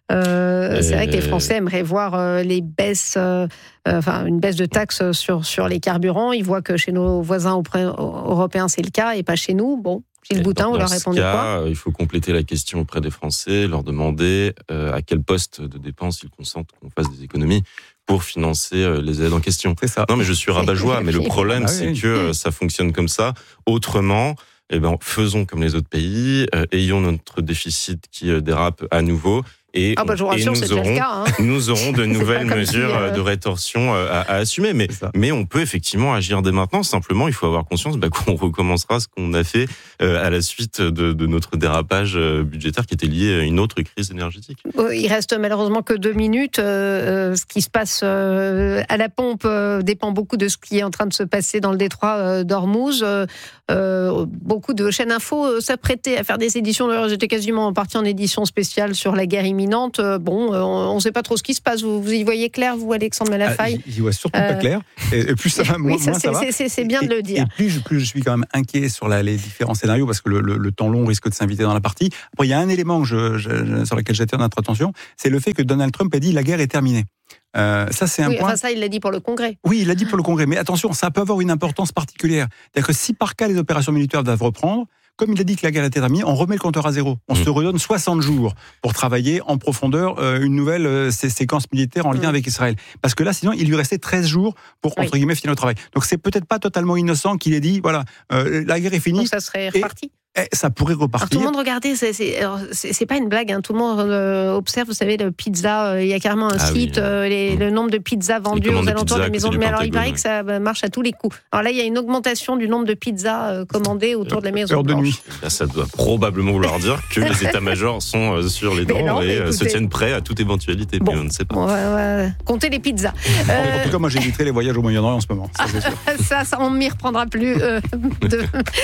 Euh, c'est vrai que les Français aimeraient voir euh, les baisses, euh, euh, enfin une baisse de taxes sur, sur les carburants. Ils voient que chez nos voisins européens c'est le cas et pas chez nous. Bon, Gilles Boutin, vous leur répondez cas, quoi ? Il faut compléter la question auprès des Français, leur demander euh, à quel poste de dépenses ils consentent qu'on fasse des économies pour financer euh, les aides en question. C'est ça. Non, mais je suis rabat-joie, mais le problème, Ah oui. c'est que euh, ça fonctionne comme ça. Autrement, eh ben, faisons comme les autres pays, euh, ayons notre déficit qui euh, dérape à nouveau. Et, ah bah je vous rassure, et c'est nous, déjà aurons, le cas, hein. nous aurons de nouvelles comme mesures si, euh... de rétorsion à, à assumer. Mais, mais on peut effectivement agir dès maintenant. Simplement, il faut avoir conscience bah, qu'on recommencera ce qu'on a fait euh, à la suite de, de notre dérapage budgétaire qui était lié à une autre crise énergétique. Il reste malheureusement que deux minutes. Euh, ce qui se passe euh, à la pompe euh, dépend beaucoup de ce qui est en train de se passer dans le détroit euh, d'Ormuz. Euh, euh, beaucoup de chaînes info euh, s'apprêtaient à faire des éditions. D'ailleurs, j'étais quasiment partie en édition spéciale sur la guerre imminente. Bon, on ne sait pas trop ce qui se passe. Vous, vous y voyez clair, vous, Alexandre Malafaille ? ah, J'y vois surtout euh... pas clair. Et, et plus ça va, moins, oui, ça, moins ça va. C'est, c'est bien et, de le dire. Et plus je, plus je suis quand même inquiet sur la, les différents scénarios parce que le, le, le temps long risque de s'inviter dans la partie. Après, il y a un élément que je, je, sur lequel j'attire notre attention, c'est le fait que Donald Trump a dit la guerre est terminée. Euh, ça, c'est un oui, point. Enfin, ça, il l'a dit pour le Congrès. Oui, il l'a dit pour le Congrès. Mais attention, ça peut avoir une importance particulière. C'est-à-dire que si par cas les opérations militaires doivent reprendre, comme il a dit que la guerre était terminée, on remet le compteur à zéro. On mmh. se redonne soixante jours pour travailler en profondeur euh, une nouvelle euh, séquence militaire en lien mmh. avec Israël. Parce que là, sinon, il lui restait treize jours pour, entre oui. guillemets, finir le travail. Donc, c'est peut-être pas totalement innocent qu'il ait dit, voilà, euh, la guerre est finie. Donc, ça serait reparti. Et ça pourrait repartir. Alors, tout le monde, regardez, c'est, c'est, c'est, c'est pas une blague, hein. Tout le monde euh, observe, vous savez, le pizza, euh, il y a carrément un ah site, oui. euh, les, mmh. le nombre de pizzas vendues aux alentours de la maison. Mais alors, il paraît que ça marche à tous les coups. Alors là, il y a une augmentation du nombre de pizzas euh, commandées autour de la maison. Heure de nuit. Là, ça doit probablement vouloir dire que les états-majors sont euh, sur les dents non, et écoutez... se tiennent prêts à toute éventualité. Bon. Mais on ne sait pas. On va, on va compter les pizzas. Euh... En tout cas, moi, j'éviterai les voyages au Moyen-Orient en ce moment. Ça, c'est sûr. ça, ça, on ne m'y reprendra plus. Euh, de...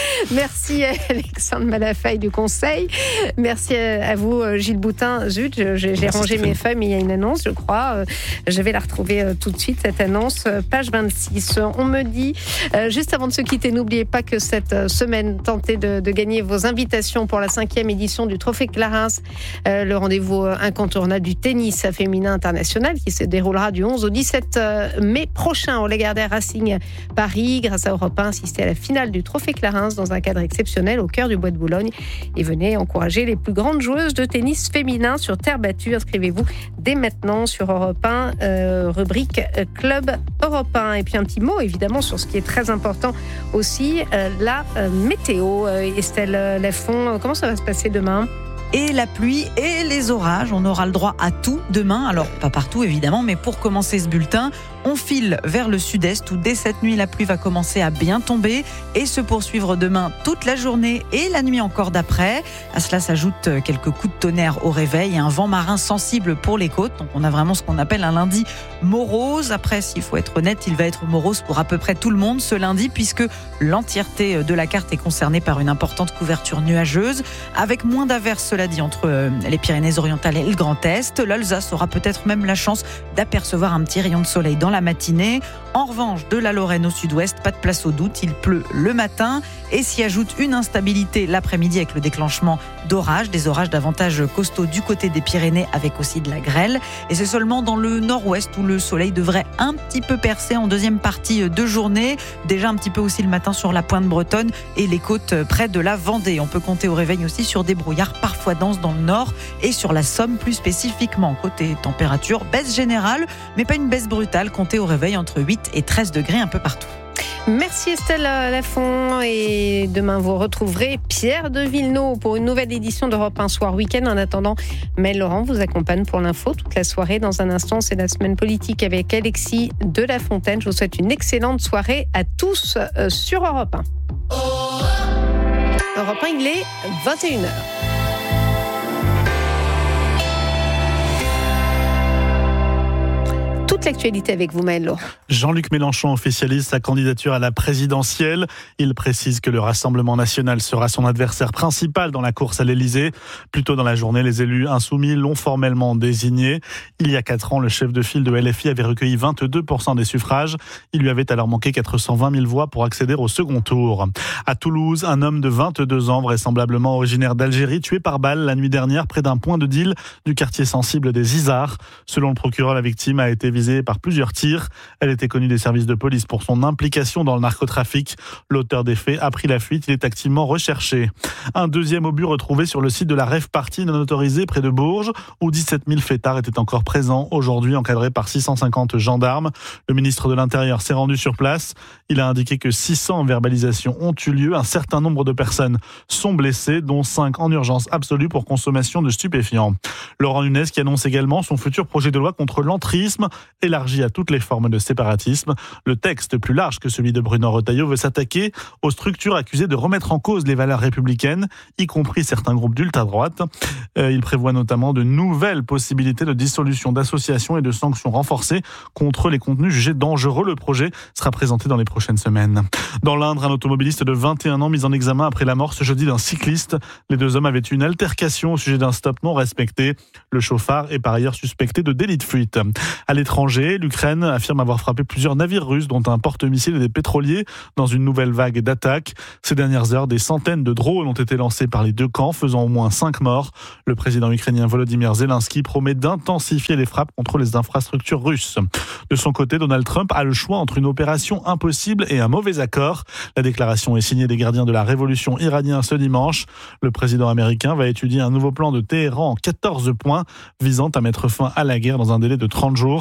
Merci, Alexandre Malafaille du Conseil. Merci à vous, Gilles Boutin. Zut, j'ai, j'ai rangé mes feuilles, mais il y a une annonce, je crois. Je vais la retrouver tout de suite, cette annonce, page vingt-six. On me dit, juste avant de se quitter, n'oubliez pas que cette semaine, tentez de, de gagner vos invitations pour la cinquième édition du Trophée Clarins, le rendez-vous incontournable du tennis féminin international qui se déroulera du onze au dix-sept mai prochain au Lagardère Racing Paris. Grâce à Europe un, assistez à la finale du Trophée Clarins dans un cadre exceptionnel au cœur du Bois de Boulogne. Et venez encourager les plus grandes joueuses de tennis féminin sur terre battue. Inscrivez-vous dès maintenant sur Europe un, euh, rubrique Club Europe un. Et puis un petit mot évidemment sur ce qui est très important aussi, euh, la euh, météo. Euh, Estelle Lafont, comment ça va se passer demain ? Et la pluie et les orages. On aura le droit à tout demain. Alors, pas partout évidemment, mais pour commencer ce bulletin, on file vers le sud-est où dès cette nuit, la pluie va commencer à bien tomber et se poursuivre demain toute la journée et la nuit encore d'après. À cela s'ajoutent quelques coups de tonnerre au réveil et un vent marin sensible pour les côtes. Donc, on a vraiment ce qu'on appelle un lundi morose. Après, s'il faut être honnête, il va être morose pour à peu près tout le monde ce lundi puisque l'entièreté de la carte est concernée par une importante couverture nuageuse avec moins d'averses, cela dit, entre les Pyrénées-Orientales et le Grand Est. L'Alsace aura peut-être même la chance d'apercevoir un petit rayon de soleil dans la matinée. En revanche, de la Lorraine au sud-ouest, pas de place au doute, il pleut le matin et s'y ajoute une instabilité l'après-midi avec le déclenchement d'orages, des orages davantage costauds du côté des Pyrénées avec aussi de la grêle. Et c'est seulement dans le nord-ouest où le soleil devrait un petit peu percer en deuxième partie de journée. Déjà un petit peu aussi le matin sur la pointe bretonne et les côtes près de la Vendée. On peut compter au réveil aussi sur des brouillards parfois denses dans le nord et sur la Somme plus spécifiquement. Côté température, baisse générale, mais pas une baisse brutale. Comptez au réveil entre huit et treize degrés un peu partout. Merci Estelle Lafont et demain vous retrouverez Pierre de Villeneuve pour une nouvelle édition d'Europe un Soir Week-end. En attendant, Mel Laurent vous accompagne pour l'info toute la soirée. Dans un instant, c'est la semaine politique avec Alexis de La Fontaine. Je vous souhaite une excellente soirée à tous sur Europe un. Europe un, il est vingt et une heures. Toute l'actualité avec vous, Maëlle Laurent. Jean-Luc Mélenchon officialise sa candidature à la présidentielle. Il précise que le Rassemblement national sera son adversaire principal dans la course à l'Élysée. Plus tôt dans la journée, les élus insoumis l'ont formellement désigné. Il y a quatre ans, le chef de file de L F I avait recueilli vingt-deux pour cent des suffrages. Il lui avait alors manqué quatre cent vingt mille voix pour accéder au second tour. À Toulouse, un homme de vingt-deux ans, vraisemblablement originaire d'Algérie, tué par balle la nuit dernière près d'un point de deal du quartier sensible des Isards. Selon le procureur, la victime a été visée par plusieurs tirs. Elle était connue des services de police pour son implication dans le narcotrafic. L'auteur des faits a pris la fuite. Il est activement recherché. Un deuxième obus retrouvé sur le site de la rave party non autorisée près de Bourges, où dix-sept mille fêtards étaient encore présents aujourd'hui, encadrés par six cent cinquante gendarmes. Le ministre de l'Intérieur s'est rendu sur place. Il a indiqué que six cents verbalisations ont eu lieu. Un certain nombre de personnes sont blessées, dont cinq en urgence absolue pour consommation de stupéfiants. Laurent Nunez qui annonce également son futur projet de loi contre l'entrisme, élargi à toutes les formes de séparatisme. Le texte, plus large que celui de Bruno Retailleau, veut s'attaquer aux structures accusées de remettre en cause les valeurs républicaines, y compris certains groupes d'ultra-droite. Euh, il prévoit notamment de nouvelles possibilités de dissolution d'associations et de sanctions renforcées contre les contenus jugés dangereux. Le projet sera présenté dans les prochaines semaines. Dans l'Indre, un automobiliste de vingt et un ans mis en examen après la mort ce jeudi d'un cycliste. Les deux hommes avaient eu une altercation au sujet d'un stop non respecté. Le chauffard est par ailleurs suspecté de délit de fuite. À l'étranger, l'Ukraine affirme avoir frappé plusieurs navires russes, dont un porte-missiles et des pétroliers, dans une nouvelle vague d'attaques. Ces dernières heures, des centaines de drones ont été lancés par les deux camps, faisant au moins cinq morts. Le président ukrainien Volodymyr Zelensky promet d'intensifier les frappes contre les infrastructures russes. De son côté, Donald Trump a le choix entre une opération impossible et un mauvais accord. La déclaration est signée des gardiens de la révolution iranienne ce dimanche. Le président américain va étudier un nouveau plan de Téhéran en quatorze points, visant à mettre fin à la guerre dans un délai de trente jours.